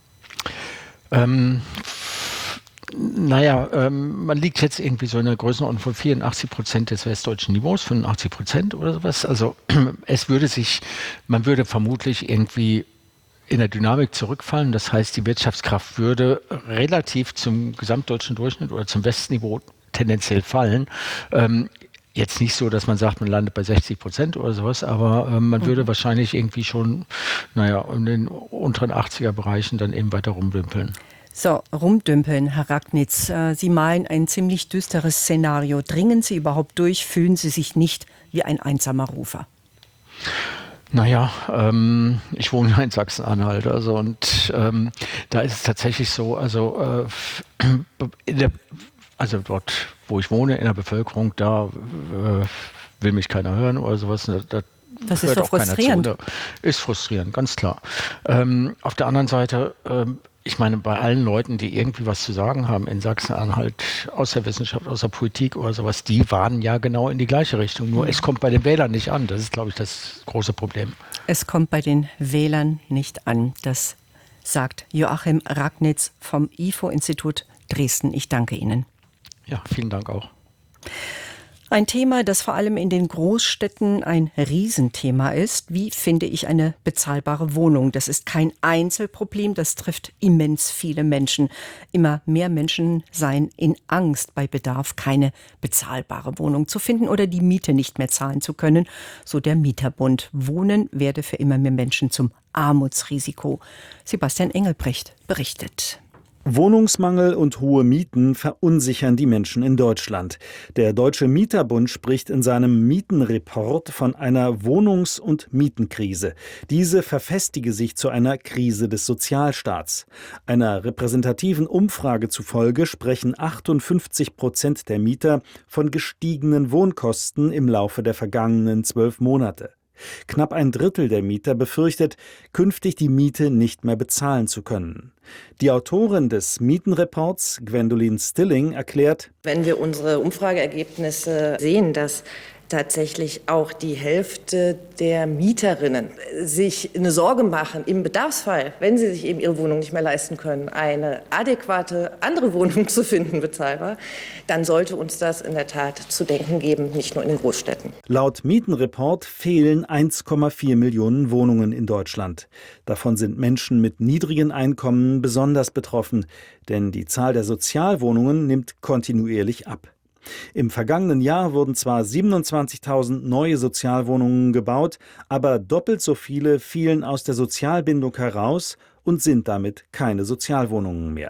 Man liegt jetzt irgendwie so in der Größenordnung von 84% des westdeutschen Niveaus, 85% oder sowas. Also man würde vermutlich irgendwie in der Dynamik zurückfallen. Das heißt, die Wirtschaftskraft würde relativ zum gesamtdeutschen Durchschnitt oder zum Westniveau tendenziell fallen. Jetzt nicht so, dass man sagt, man landet bei 60% oder sowas, aber man würde wahrscheinlich irgendwie schon, in den unteren 80er-Bereichen dann eben weiter rumdümpeln. So, rumdümpeln, Herr Ragnitz. Sie malen ein ziemlich düsteres Szenario. Dringen Sie überhaupt durch? Fühlen Sie sich nicht wie ein einsamer Rufer? Ich wohne ja in Sachsen-Anhalt, da ist es tatsächlich so, dort, wo ich wohne, in der Bevölkerung, da will mich keiner hören oder sowas. Das ist doch frustrierend. Ist frustrierend, ganz klar. Auf der anderen Seite, ich meine, bei allen Leuten, die irgendwie was zu sagen haben in Sachsen-Anhalt, aus der Wissenschaft, aus der Politik oder sowas, die warnen ja genau in die gleiche Richtung. Nur es kommt bei den Wählern nicht an. Das ist, glaube ich, das große Problem. Es kommt bei den Wählern nicht an. Das sagt Joachim Ragnitz vom IFO-Institut Dresden. Ich danke Ihnen. Ja, vielen Dank auch. Ein Thema, das vor allem in den Großstädten ein Riesenthema ist. Wie finde ich eine bezahlbare Wohnung? Das ist kein Einzelproblem, das trifft immens viele Menschen. Immer mehr Menschen seien in Angst, bei Bedarf keine bezahlbare Wohnung zu finden oder die Miete nicht mehr zahlen zu können, so der Mieterbund. Wohnen werde für immer mehr Menschen zum Armutsrisiko. Sebastian Engelbrecht berichtet. Wohnungsmangel und hohe Mieten verunsichern die Menschen in Deutschland. Der Deutsche Mieterbund spricht in seinem Mietenreport von einer Wohnungs- und Mietenkrise. Diese verfestige sich zu einer Krise des Sozialstaats. Einer repräsentativen Umfrage zufolge sprechen 58% der Mieter von gestiegenen Wohnkosten im Laufe der vergangenen 12 Monate. Knapp ein Drittel der Mieter befürchtet, künftig die Miete nicht mehr bezahlen zu können. Die Autorin des Mietenreports, Gwendolyn Stilling, erklärt: Wenn wir unsere Umfrageergebnisse sehen, dass tatsächlich auch die Hälfte der Mieterinnen sich eine Sorge machen, im Bedarfsfall, wenn sie sich eben ihre Wohnung nicht mehr leisten können, eine adäquate andere Wohnung zu finden, bezahlbar, dann sollte uns das in der Tat zu denken geben, nicht nur in den Großstädten. Laut Mietenreport fehlen 1,4 Millionen Wohnungen in Deutschland. Davon sind Menschen mit niedrigen Einkommen besonders betroffen, denn die Zahl der Sozialwohnungen nimmt kontinuierlich ab. Im vergangenen Jahr wurden zwar 27.000 neue Sozialwohnungen gebaut, aber doppelt so viele fielen aus der Sozialbindung heraus und sind damit keine Sozialwohnungen mehr.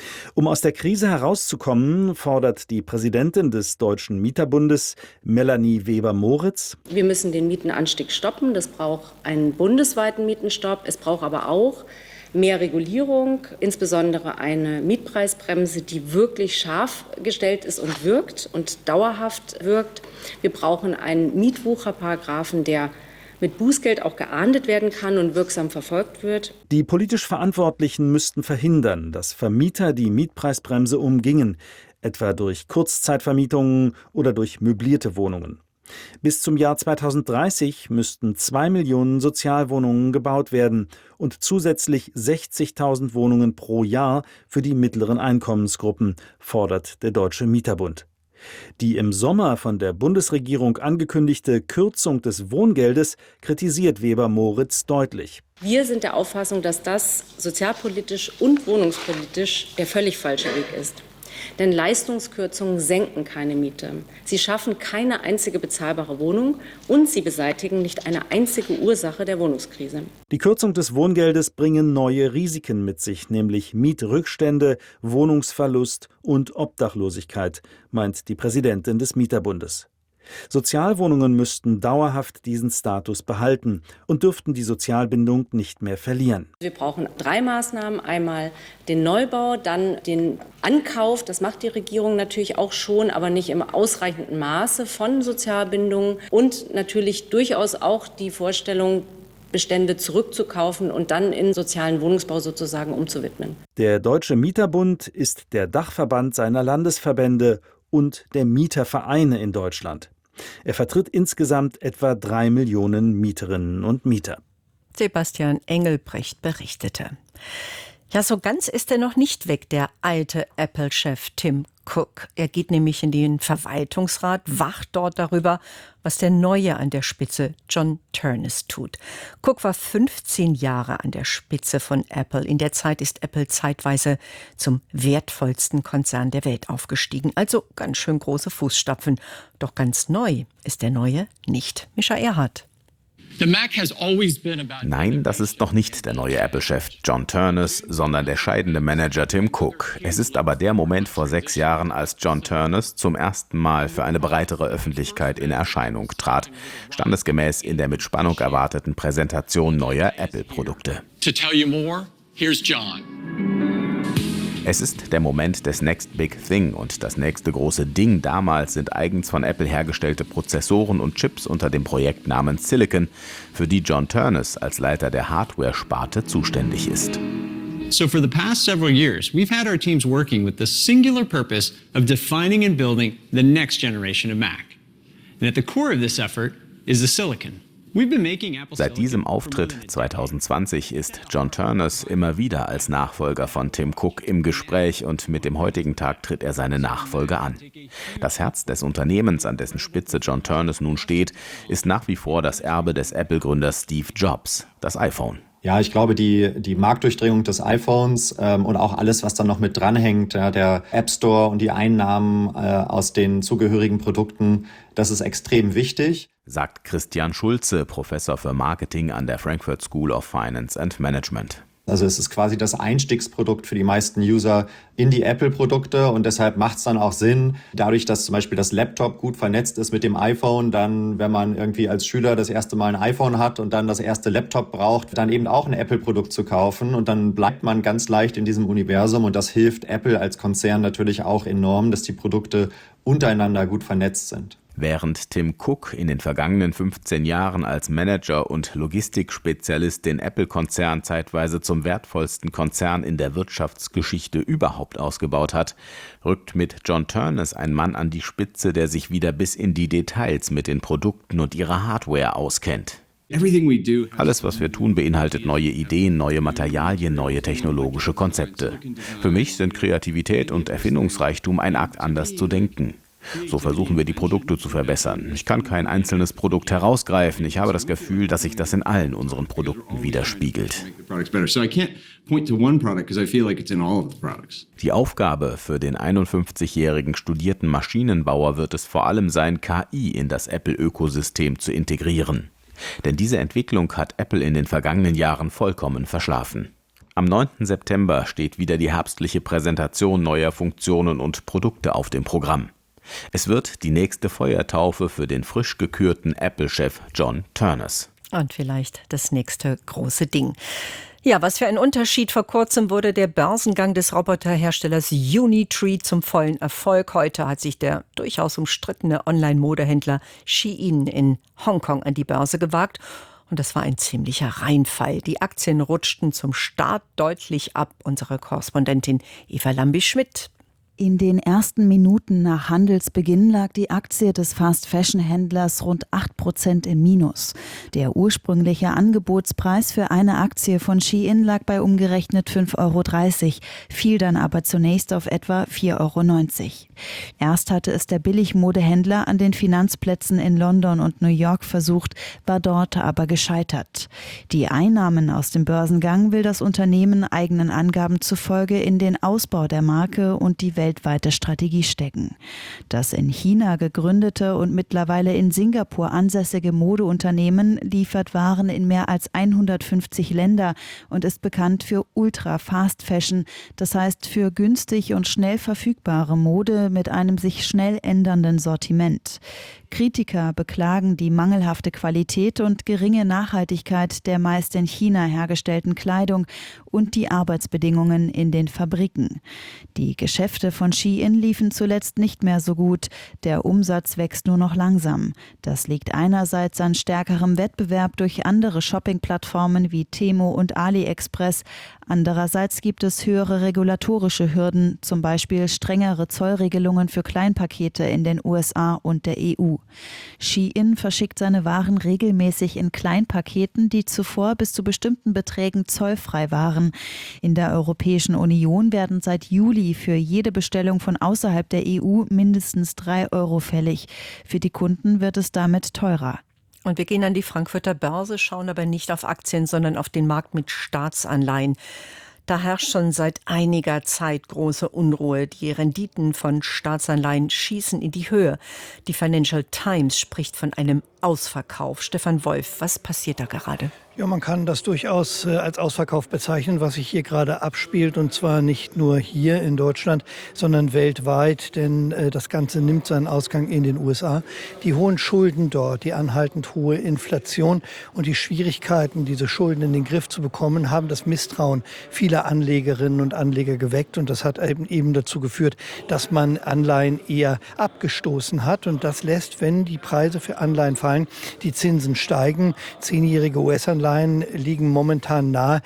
Um aus der Krise herauszukommen, fordert die Präsidentin des Deutschen Mieterbundes, Melanie Weber-Moritz: Wir müssen den Mietenanstieg stoppen. Das braucht einen bundesweiten Mietenstopp. Es braucht aber auch mehr Regulierung, insbesondere eine Mietpreisbremse, die wirklich scharf gestellt ist und wirkt und dauerhaft wirkt. Wir brauchen einen Mietwucherparagraphen, der mit Bußgeld auch geahndet werden kann und wirksam verfolgt wird. Die politisch Verantwortlichen müssten verhindern, dass Vermieter die Mietpreisbremse umgingen, etwa durch Kurzzeitvermietungen oder durch möblierte Wohnungen. Bis zum Jahr 2030 müssten 2 Millionen Sozialwohnungen gebaut werden und zusätzlich 60.000 Wohnungen pro Jahr für die mittleren Einkommensgruppen, fordert der Deutsche Mieterbund. Die im Sommer von der Bundesregierung angekündigte Kürzung des Wohngeldes kritisiert Weber-Moritz deutlich. Wir sind der Auffassung, dass das sozialpolitisch und wohnungspolitisch der völlig falsche Weg ist. Denn Leistungskürzungen senken keine Miete. Sie schaffen keine einzige bezahlbare Wohnung und sie beseitigen nicht eine einzige Ursache der Wohnungskrise. Die Kürzung des Wohngeldes bringen neue Risiken mit sich, nämlich Mietrückstände, Wohnungsverlust und Obdachlosigkeit, meint die Präsidentin des Mieterbundes. Sozialwohnungen müssten dauerhaft diesen Status behalten und dürften die Sozialbindung nicht mehr verlieren. Wir brauchen 3 Maßnahmen. Einmal den Neubau, dann den Ankauf, das macht die Regierung natürlich auch schon, aber nicht im ausreichenden Maße von Sozialbindungen und natürlich durchaus auch die Vorstellung, Bestände zurückzukaufen und dann in sozialen Wohnungsbau sozusagen umzuwidmen. Der Deutsche Mieterbund ist der Dachverband seiner Landesverbände und der Mietervereine in Deutschland. Er vertritt insgesamt etwa 3 Millionen Mieterinnen und Mieter. Sebastian Engelbrecht berichtete. Ja, so ganz ist er noch nicht weg, der alte Apple-Chef Tim Cook. Er geht nämlich in den Verwaltungsrat, wacht dort darüber, was der Neue an der Spitze, John Ternus, tut. Cook war 15 Jahre an der Spitze von Apple. In der Zeit ist Apple zeitweise zum wertvollsten Konzern der Welt aufgestiegen. Also ganz schön große Fußstapfen. Doch ganz neu ist der Neue nicht. Mischa Erhardt. Nein, das ist noch nicht der neue Apple-Chef John Ternus, sondern der scheidende Manager Tim Cook. Es ist aber der Moment vor 6 Jahren, als John Ternus zum ersten Mal für eine breitere Öffentlichkeit in Erscheinung trat, standesgemäß in der mit Spannung erwarteten Präsentation neuer Apple-Produkte. Es ist der Moment des Next Big Thing und das nächste große Ding damals sind eigens von Apple hergestellte Prozessoren und Chips unter dem Projektnamen Silicon, für die John Ternus als Leiter der Hardware-Sparte zuständig ist. So for the past several years, we've had our teams working with the singular purpose of defining and building the next generation of Mac. And at the core of this effort is the Silicon. Seit diesem Auftritt 2020 ist John Ternus immer wieder als Nachfolger von Tim Cook im Gespräch und mit dem heutigen Tag tritt er seine Nachfolge an. Das Herz des Unternehmens, an dessen Spitze John Ternus nun steht, ist nach wie vor das Erbe des Apple-Gründers Steve Jobs, das iPhone. Ja, ich glaube, die Marktdurchdringung des iPhones und auch alles, was dann noch mit dranhängt, ja, der App Store und die Einnahmen aus den zugehörigen Produkten, das ist extrem wichtig. Sagt Christian Schulze, Professor für Marketing an der Frankfurt School of Finance and Management. Also es ist quasi das Einstiegsprodukt für die meisten User in die Apple-Produkte und deshalb macht es dann auch Sinn, dadurch, dass zum Beispiel das Laptop gut vernetzt ist mit dem iPhone, dann, wenn man irgendwie als Schüler das erste Mal ein iPhone hat und dann das erste Laptop braucht, dann eben auch ein Apple-Produkt zu kaufen und dann bleibt man ganz leicht in diesem Universum und das hilft Apple als Konzern natürlich auch enorm, dass die Produkte untereinander gut vernetzt sind. Während Tim Cook in den vergangenen 15 Jahren als Manager und Logistikspezialist den Apple-Konzern zeitweise zum wertvollsten Konzern in der Wirtschaftsgeschichte überhaupt ausgebaut hat, rückt mit John Ternus ein Mann an die Spitze, der sich wieder bis in die Details mit den Produkten und ihrer Hardware auskennt. Alles, was wir tun, beinhaltet neue Ideen, neue Materialien, neue technologische Konzepte. Für mich sind Kreativität und Erfindungsreichtum ein Akt, anders zu denken. So versuchen wir, die Produkte zu verbessern. Ich kann kein einzelnes Produkt herausgreifen. Ich habe das Gefühl, dass sich das in allen unseren Produkten widerspiegelt. Die Aufgabe für den 51-jährigen studierten Maschinenbauer wird es vor allem sein, KI in das Apple-Ökosystem zu integrieren. Denn diese Entwicklung hat Apple in den vergangenen Jahren vollkommen verschlafen. Am 9. September steht wieder die herbstliche Präsentation neuer Funktionen und Produkte auf dem Programm. Es wird die nächste Feuertaufe für den frisch gekürten Apple-Chef John Ternus. Und vielleicht das nächste große Ding. Ja, was für ein Unterschied. Vor kurzem wurde der Börsengang des Roboterherstellers Unitree zum vollen Erfolg. Heute hat sich der durchaus umstrittene Online-Modehändler Shein in Hongkong an die Börse gewagt. Und das war ein ziemlicher Reinfall. Die Aktien rutschten zum Start deutlich ab. Unsere Korrespondentin Eva Lambi-Schmidt. In den ersten Minuten nach Handelsbeginn lag die Aktie des Fast-Fashion-Händlers rund 8% im Minus. Der ursprüngliche Angebotspreis für eine Aktie von Shein lag bei umgerechnet 5,30 €, fiel dann aber zunächst auf etwa 4,90 €. Erst hatte es der Billigmodehändler an den Finanzplätzen in London und New York versucht, war dort aber gescheitert. Die Einnahmen aus dem Börsengang will das Unternehmen eigenen Angaben zufolge in den Ausbau der Marke und die weltweite Strategie stecken. Das in China gegründete und mittlerweile in Singapur ansässige Modeunternehmen liefert Waren in mehr als 150 Länder und ist bekannt für Ultra-Fast-Fashion, das heißt für günstig und schnell verfügbare Mode mit einem sich schnell ändernden Sortiment. Kritiker beklagen die mangelhafte Qualität und geringe Nachhaltigkeit der meist in China hergestellten Kleidung und die Arbeitsbedingungen in den Fabriken. Die Geschäfte von Shein liefen zuletzt nicht mehr so gut. Der Umsatz wächst nur noch langsam. Das liegt einerseits an stärkerem Wettbewerb durch andere Shopping-Plattformen wie Temu und AliExpress. Andererseits gibt es höhere regulatorische Hürden, zum Beispiel strengere Zollregelungen für Kleinpakete in den USA und der EU. Shein verschickt seine Waren regelmäßig in Kleinpaketen, die zuvor bis zu bestimmten Beträgen zollfrei waren. In der Europäischen Union werden seit Juli für jede Bestellung von außerhalb der EU mindestens 3 € fällig. Für die Kunden wird es damit teurer. Und wir gehen an die Frankfurter Börse, schauen aber nicht auf Aktien, sondern auf den Markt mit Staatsanleihen. Da herrscht schon seit einiger Zeit große Unruhe. Die Renditen von Staatsanleihen schießen in die Höhe. Die Financial Times spricht von einem Ausverkauf. Stefan Wolf, was passiert da gerade? Ja, man kann das durchaus als Ausverkauf bezeichnen, was sich hier gerade abspielt. Und zwar nicht nur hier in Deutschland, sondern weltweit. Denn das Ganze nimmt seinen Ausgang in den USA. Die hohen Schulden dort, die anhaltend hohe Inflation und die Schwierigkeiten, diese Schulden in den Griff zu bekommen, haben das Misstrauen vieler Anlegerinnen und Anleger geweckt. Und das hat eben dazu geführt, dass man Anleihen eher abgestoßen hat. Und das lässt, wenn die Preise für Anleihen fallen, die Zinsen steigen. 10-jährige US-Anleihen liegen momentan nahe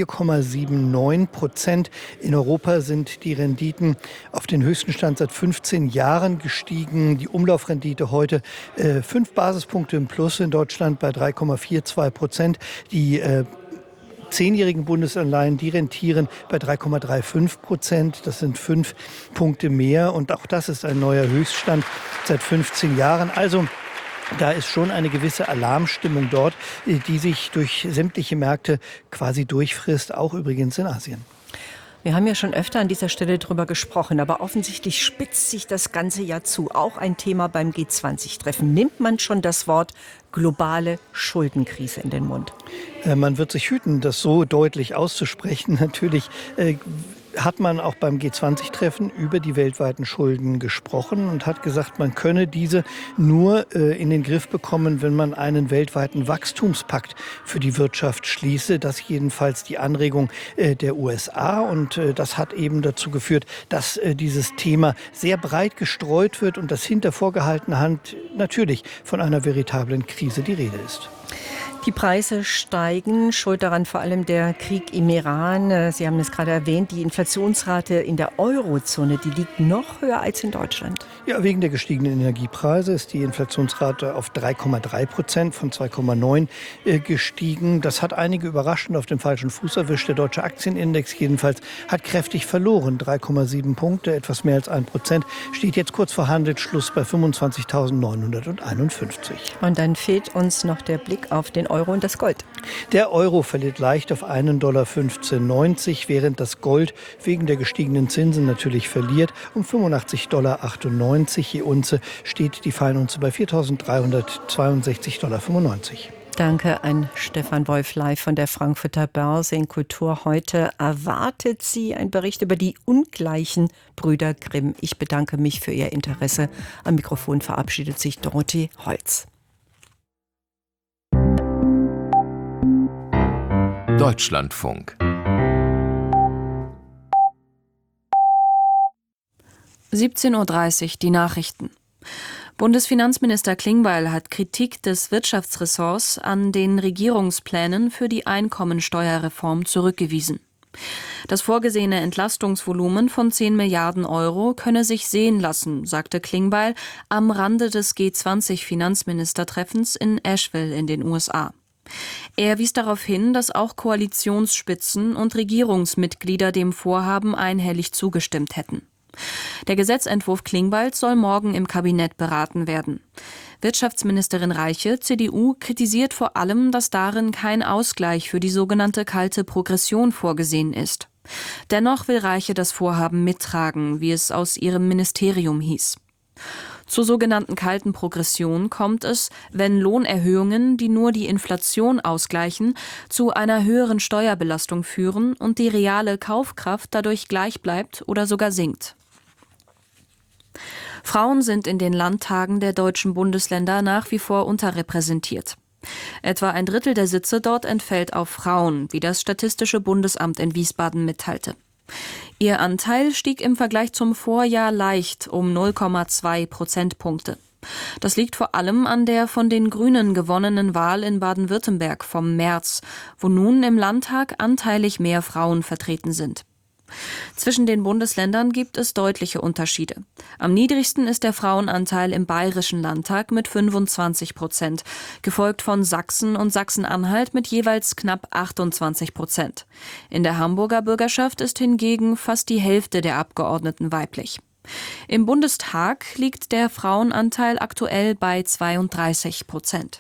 4,79%. In Europa sind die Renditen auf den höchsten Stand seit 15 Jahren gestiegen. Die Umlaufrendite heute 5 Basispunkte im Plus, in Deutschland bei 3,42%. Die 10-jährigen Bundesanleihen, die rentieren bei 3,35%. Das sind 5 Punkte mehr. Und auch das ist ein neuer Höchststand seit 15 Jahren. Also da ist schon eine gewisse Alarmstimmung dort, die sich durch sämtliche Märkte quasi durchfrisst, auch übrigens in Asien. Wir haben ja schon öfter an dieser Stelle drüber gesprochen, aber offensichtlich spitzt sich das Ganze ja zu. Auch ein Thema beim G20-Treffen. Nimmt man schon das Wort globale Schuldenkrise in den Mund? Man wird sich hüten, das so deutlich auszusprechen. Natürlich hat man auch beim G20-Treffen über die weltweiten Schulden gesprochen und hat gesagt, man könne diese nur in den Griff bekommen, wenn man einen weltweiten Wachstumspakt für die Wirtschaft schließe. Das jedenfalls die Anregung der USA. Und das hat eben dazu geführt, dass dieses Thema sehr breit gestreut wird und dass hinter vorgehaltener Hand natürlich von einer veritablen Krise die Rede ist. Die Preise steigen, schuld daran vor allem der Krieg im Iran. Sie haben es gerade erwähnt, die Inflationsrate in der Eurozone, die liegt noch höher als in Deutschland. Ja, wegen der gestiegenen Energiepreise ist die Inflationsrate auf 3,3% von 2,9 gestiegen. Das hat einige überraschend auf dem falschen Fuß erwischt. Der deutsche Aktienindex jedenfalls hat kräftig verloren. 3,7 Punkte, etwas mehr als 1%, steht jetzt kurz vor Handelsschluss bei 25.951. Und dann fehlt uns noch der Blick auf den Euro und das Gold. Der Euro verliert leicht auf $1,1590, während das Gold wegen der gestiegenen Zinsen natürlich verliert. Um $85,98 je Unze steht die Feinunze bei $4.362,95. Danke an Stefan Wolf live von der Frankfurter Börse. In Kultur heute erwartet Sie ein Bericht über die ungleichen Brüder Grimm. Ich bedanke mich für Ihr Interesse. Am Mikrofon verabschiedet sich Dorothee Holz. Deutschlandfunk. 17:30 Uhr, die Nachrichten. Bundesfinanzminister Klingbeil hat Kritik des Wirtschaftsressorts an den Regierungsplänen für die Einkommensteuerreform zurückgewiesen. Das vorgesehene Entlastungsvolumen von 10 Milliarden Euro könne sich sehen lassen, sagte Klingbeil am Rande des G20-Finanzministertreffens in Asheville in den USA. Er wies darauf hin, dass auch Koalitionsspitzen und Regierungsmitglieder dem Vorhaben einhellig zugestimmt hätten. Der Gesetzentwurf Klingbeils soll morgen im Kabinett beraten werden. Wirtschaftsministerin Reiche, CDU, kritisiert vor allem, dass darin kein Ausgleich für die sogenannte kalte Progression vorgesehen ist. Dennoch will Reiche das Vorhaben mittragen, wie es aus ihrem Ministerium hieß. Zur sogenannten kalten Progression kommt es, wenn Lohnerhöhungen, die nur die Inflation ausgleichen, zu einer höheren Steuerbelastung führen und die reale Kaufkraft dadurch gleich bleibt oder sogar sinkt. Frauen sind in den Landtagen der deutschen Bundesländer nach wie vor unterrepräsentiert. Etwa ein Drittel der Sitze dort entfällt auf Frauen, wie das Statistische Bundesamt in Wiesbaden mitteilte. Ihr Anteil stieg im Vergleich zum Vorjahr leicht um 0,2 Prozentpunkte. Das liegt vor allem an der von den Grünen gewonnenen Wahl in Baden-Württemberg vom März, wo nun im Landtag anteilig mehr Frauen vertreten sind. Zwischen den Bundesländern gibt es deutliche Unterschiede. Am niedrigsten ist der Frauenanteil im Bayerischen Landtag mit 25%, gefolgt von Sachsen und Sachsen-Anhalt mit jeweils knapp 28%. In der Hamburger Bürgerschaft ist hingegen fast die Hälfte der Abgeordneten weiblich. Im Bundestag liegt der Frauenanteil aktuell bei 32%.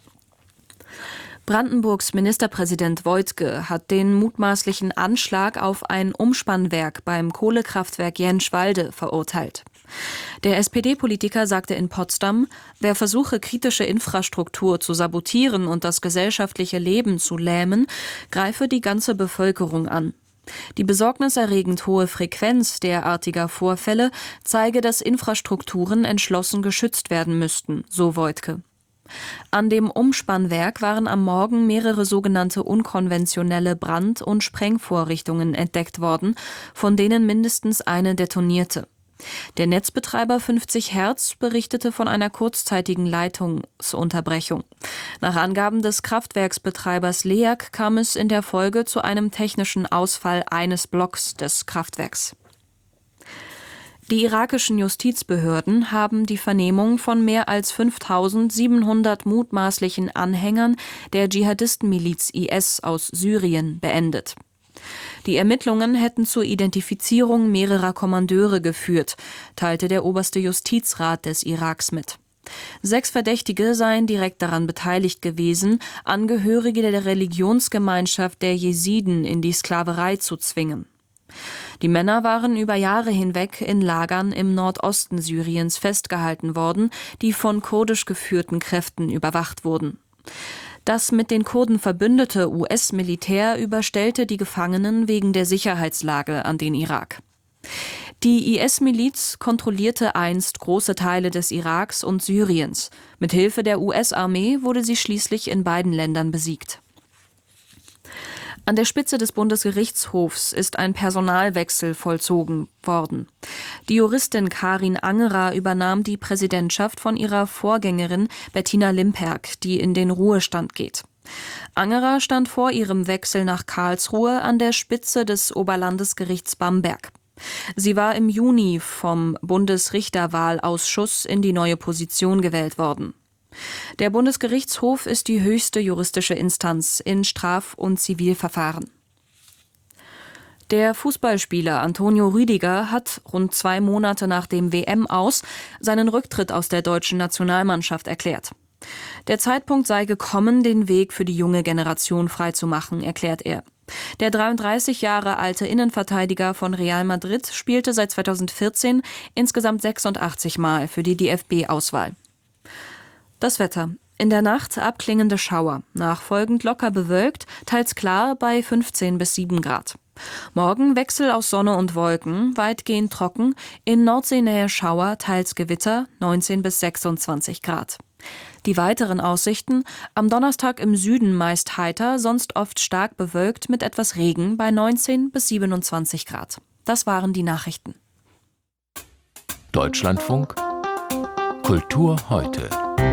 Brandenburgs Ministerpräsident Woidke hat den mutmaßlichen Anschlag auf ein Umspannwerk beim Kohlekraftwerk Jenschwalde verurteilt. Der SPD-Politiker sagte in Potsdam, wer versuche, kritische Infrastruktur zu sabotieren und das gesellschaftliche Leben zu lähmen, greife die ganze Bevölkerung an. Die besorgniserregend hohe Frequenz derartiger Vorfälle zeige, dass Infrastrukturen entschlossen geschützt werden müssten, so Woidke. An dem Umspannwerk waren am Morgen mehrere sogenannte unkonventionelle Brand- und Sprengvorrichtungen entdeckt worden, von denen mindestens eine detonierte. Der Netzbetreiber 50 Hertz berichtete von einer kurzzeitigen Leitungsunterbrechung. Nach Angaben des Kraftwerksbetreibers LEAG kam es in der Folge zu einem technischen Ausfall eines Blocks des Kraftwerks. Die irakischen Justizbehörden haben die Vernehmung von mehr als 5.700 mutmaßlichen Anhängern der Dschihadistenmiliz IS aus Syrien beendet. Die Ermittlungen hätten zur Identifizierung mehrerer Kommandeure geführt, teilte der oberste Justizrat des Iraks mit. 6 Verdächtige seien direkt daran beteiligt gewesen, Angehörige der Religionsgemeinschaft der Jesiden in die Sklaverei zu zwingen. Die Männer waren über Jahre hinweg in Lagern im Nordosten Syriens festgehalten worden, die von kurdisch geführten Kräften überwacht wurden. Das mit den Kurden verbündete US-Militär überstellte die Gefangenen wegen der Sicherheitslage an den Irak. Die IS-Miliz kontrollierte einst große Teile des Iraks und Syriens. Mit Hilfe der US-Armee wurde sie schließlich in beiden Ländern besiegt. An der Spitze des Bundesgerichtshofs ist ein Personalwechsel vollzogen worden. Die Juristin Karin Angerer übernahm die Präsidentschaft von ihrer Vorgängerin Bettina Limperk, die in den Ruhestand geht. Angerer stand vor ihrem Wechsel nach Karlsruhe an der Spitze des Oberlandesgerichts Bamberg. Sie war im Juni vom Bundesrichterwahlausschuss in die neue Position gewählt worden. Der Bundesgerichtshof ist die höchste juristische Instanz in Straf- und Zivilverfahren. Der Fußballspieler Antonio Rüdiger hat rund 2 Monate nach dem WM-Aus seinen Rücktritt aus der deutschen Nationalmannschaft erklärt. Der Zeitpunkt sei gekommen, den Weg für die junge Generation freizumachen, erklärt er. Der 33 Jahre alte Innenverteidiger von Real Madrid spielte seit 2014 insgesamt 86 Mal für die DFB-Auswahl. Das Wetter. In der Nacht abklingende Schauer, nachfolgend locker bewölkt, teils klar bei 15 bis 7 Grad. Morgen Wechsel aus Sonne und Wolken, weitgehend trocken, in Nordseenähe Schauer, teils Gewitter, 19 bis 26 Grad. Die weiteren Aussichten: am Donnerstag im Süden meist heiter, sonst oft stark bewölkt mit etwas Regen bei 19 bis 27 Grad. Das waren die Nachrichten. Deutschlandfunk Kultur heute.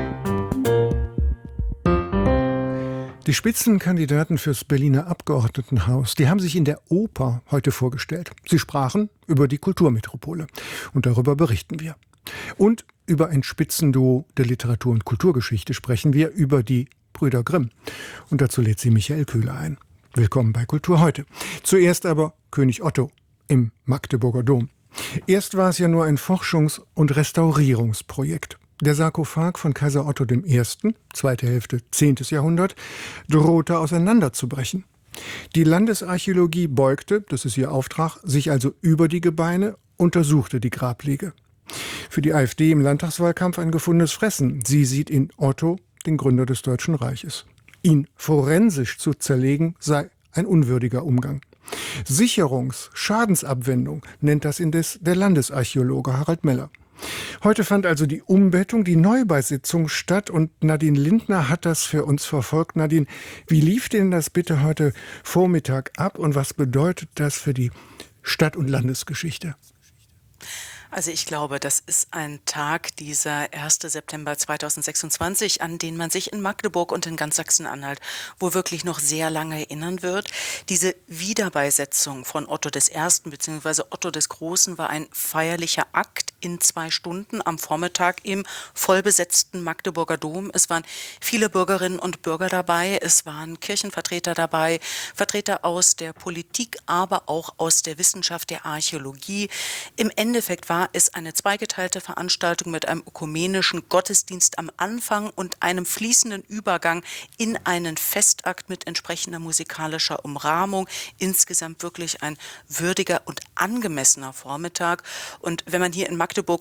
Die Spitzenkandidaten fürs Berliner Abgeordnetenhaus, die haben sich in der Oper heute vorgestellt. Sie sprachen über die Kulturmetropole. Und darüber berichten wir. Und über ein Spitzenduo der Literatur- und Kulturgeschichte sprechen wir, über die Brüder Grimm. Und dazu lädt sie Michael Köhler ein. Willkommen bei Kultur heute. Zuerst aber König Otto im Magdeburger Dom. Erst war es ja nur ein Forschungs- und Restaurierungsprojekt. Der Sarkophag von Kaiser Otto I., zweite Hälfte 10. Jahrhundert, drohte auseinanderzubrechen. Die Landesarchäologie beugte, das ist ihr Auftrag, sich also über die Gebeine, untersuchte die Grablege. Für die AfD im Landtagswahlkampf ein gefundenes Fressen. Sie sieht in Otto den Gründer des Deutschen Reiches. Ihn forensisch zu zerlegen sei ein unwürdiger Umgang. Schadensabwendung nennt das indes der Landesarchäologe Harald Meller. Heute fand also die Umbettung, die Neubausitzung statt und Nadine Lindner hat das für uns verfolgt. Nadine, wie lief denn das bitte heute Vormittag ab und was bedeutet das für die Stadt- und Landesgeschichte? Also ich glaube, das ist ein Tag, dieser 1. September 2026, an den man sich in Magdeburg und in ganz Sachsen-Anhalt wohl wirklich noch sehr lange erinnern wird. Diese Wiederbeisetzung von Otto I. bzw. Otto des Großen war ein feierlicher Akt in 2 Stunden am Vormittag im vollbesetzten Magdeburger Dom. Es waren viele Bürgerinnen und Bürger dabei, es waren Kirchenvertreter dabei, Vertreter aus der Politik, aber auch aus der Wissenschaft, der Archäologie. Im Endeffekt war es eine zweigeteilte Veranstaltung mit einem ökumenischen Gottesdienst am Anfang und einem fließenden Übergang in einen Festakt mit entsprechender musikalischer Umrahmung. Insgesamt wirklich ein würdiger und angemessener Vormittag. Und wenn man hier in Magdeburg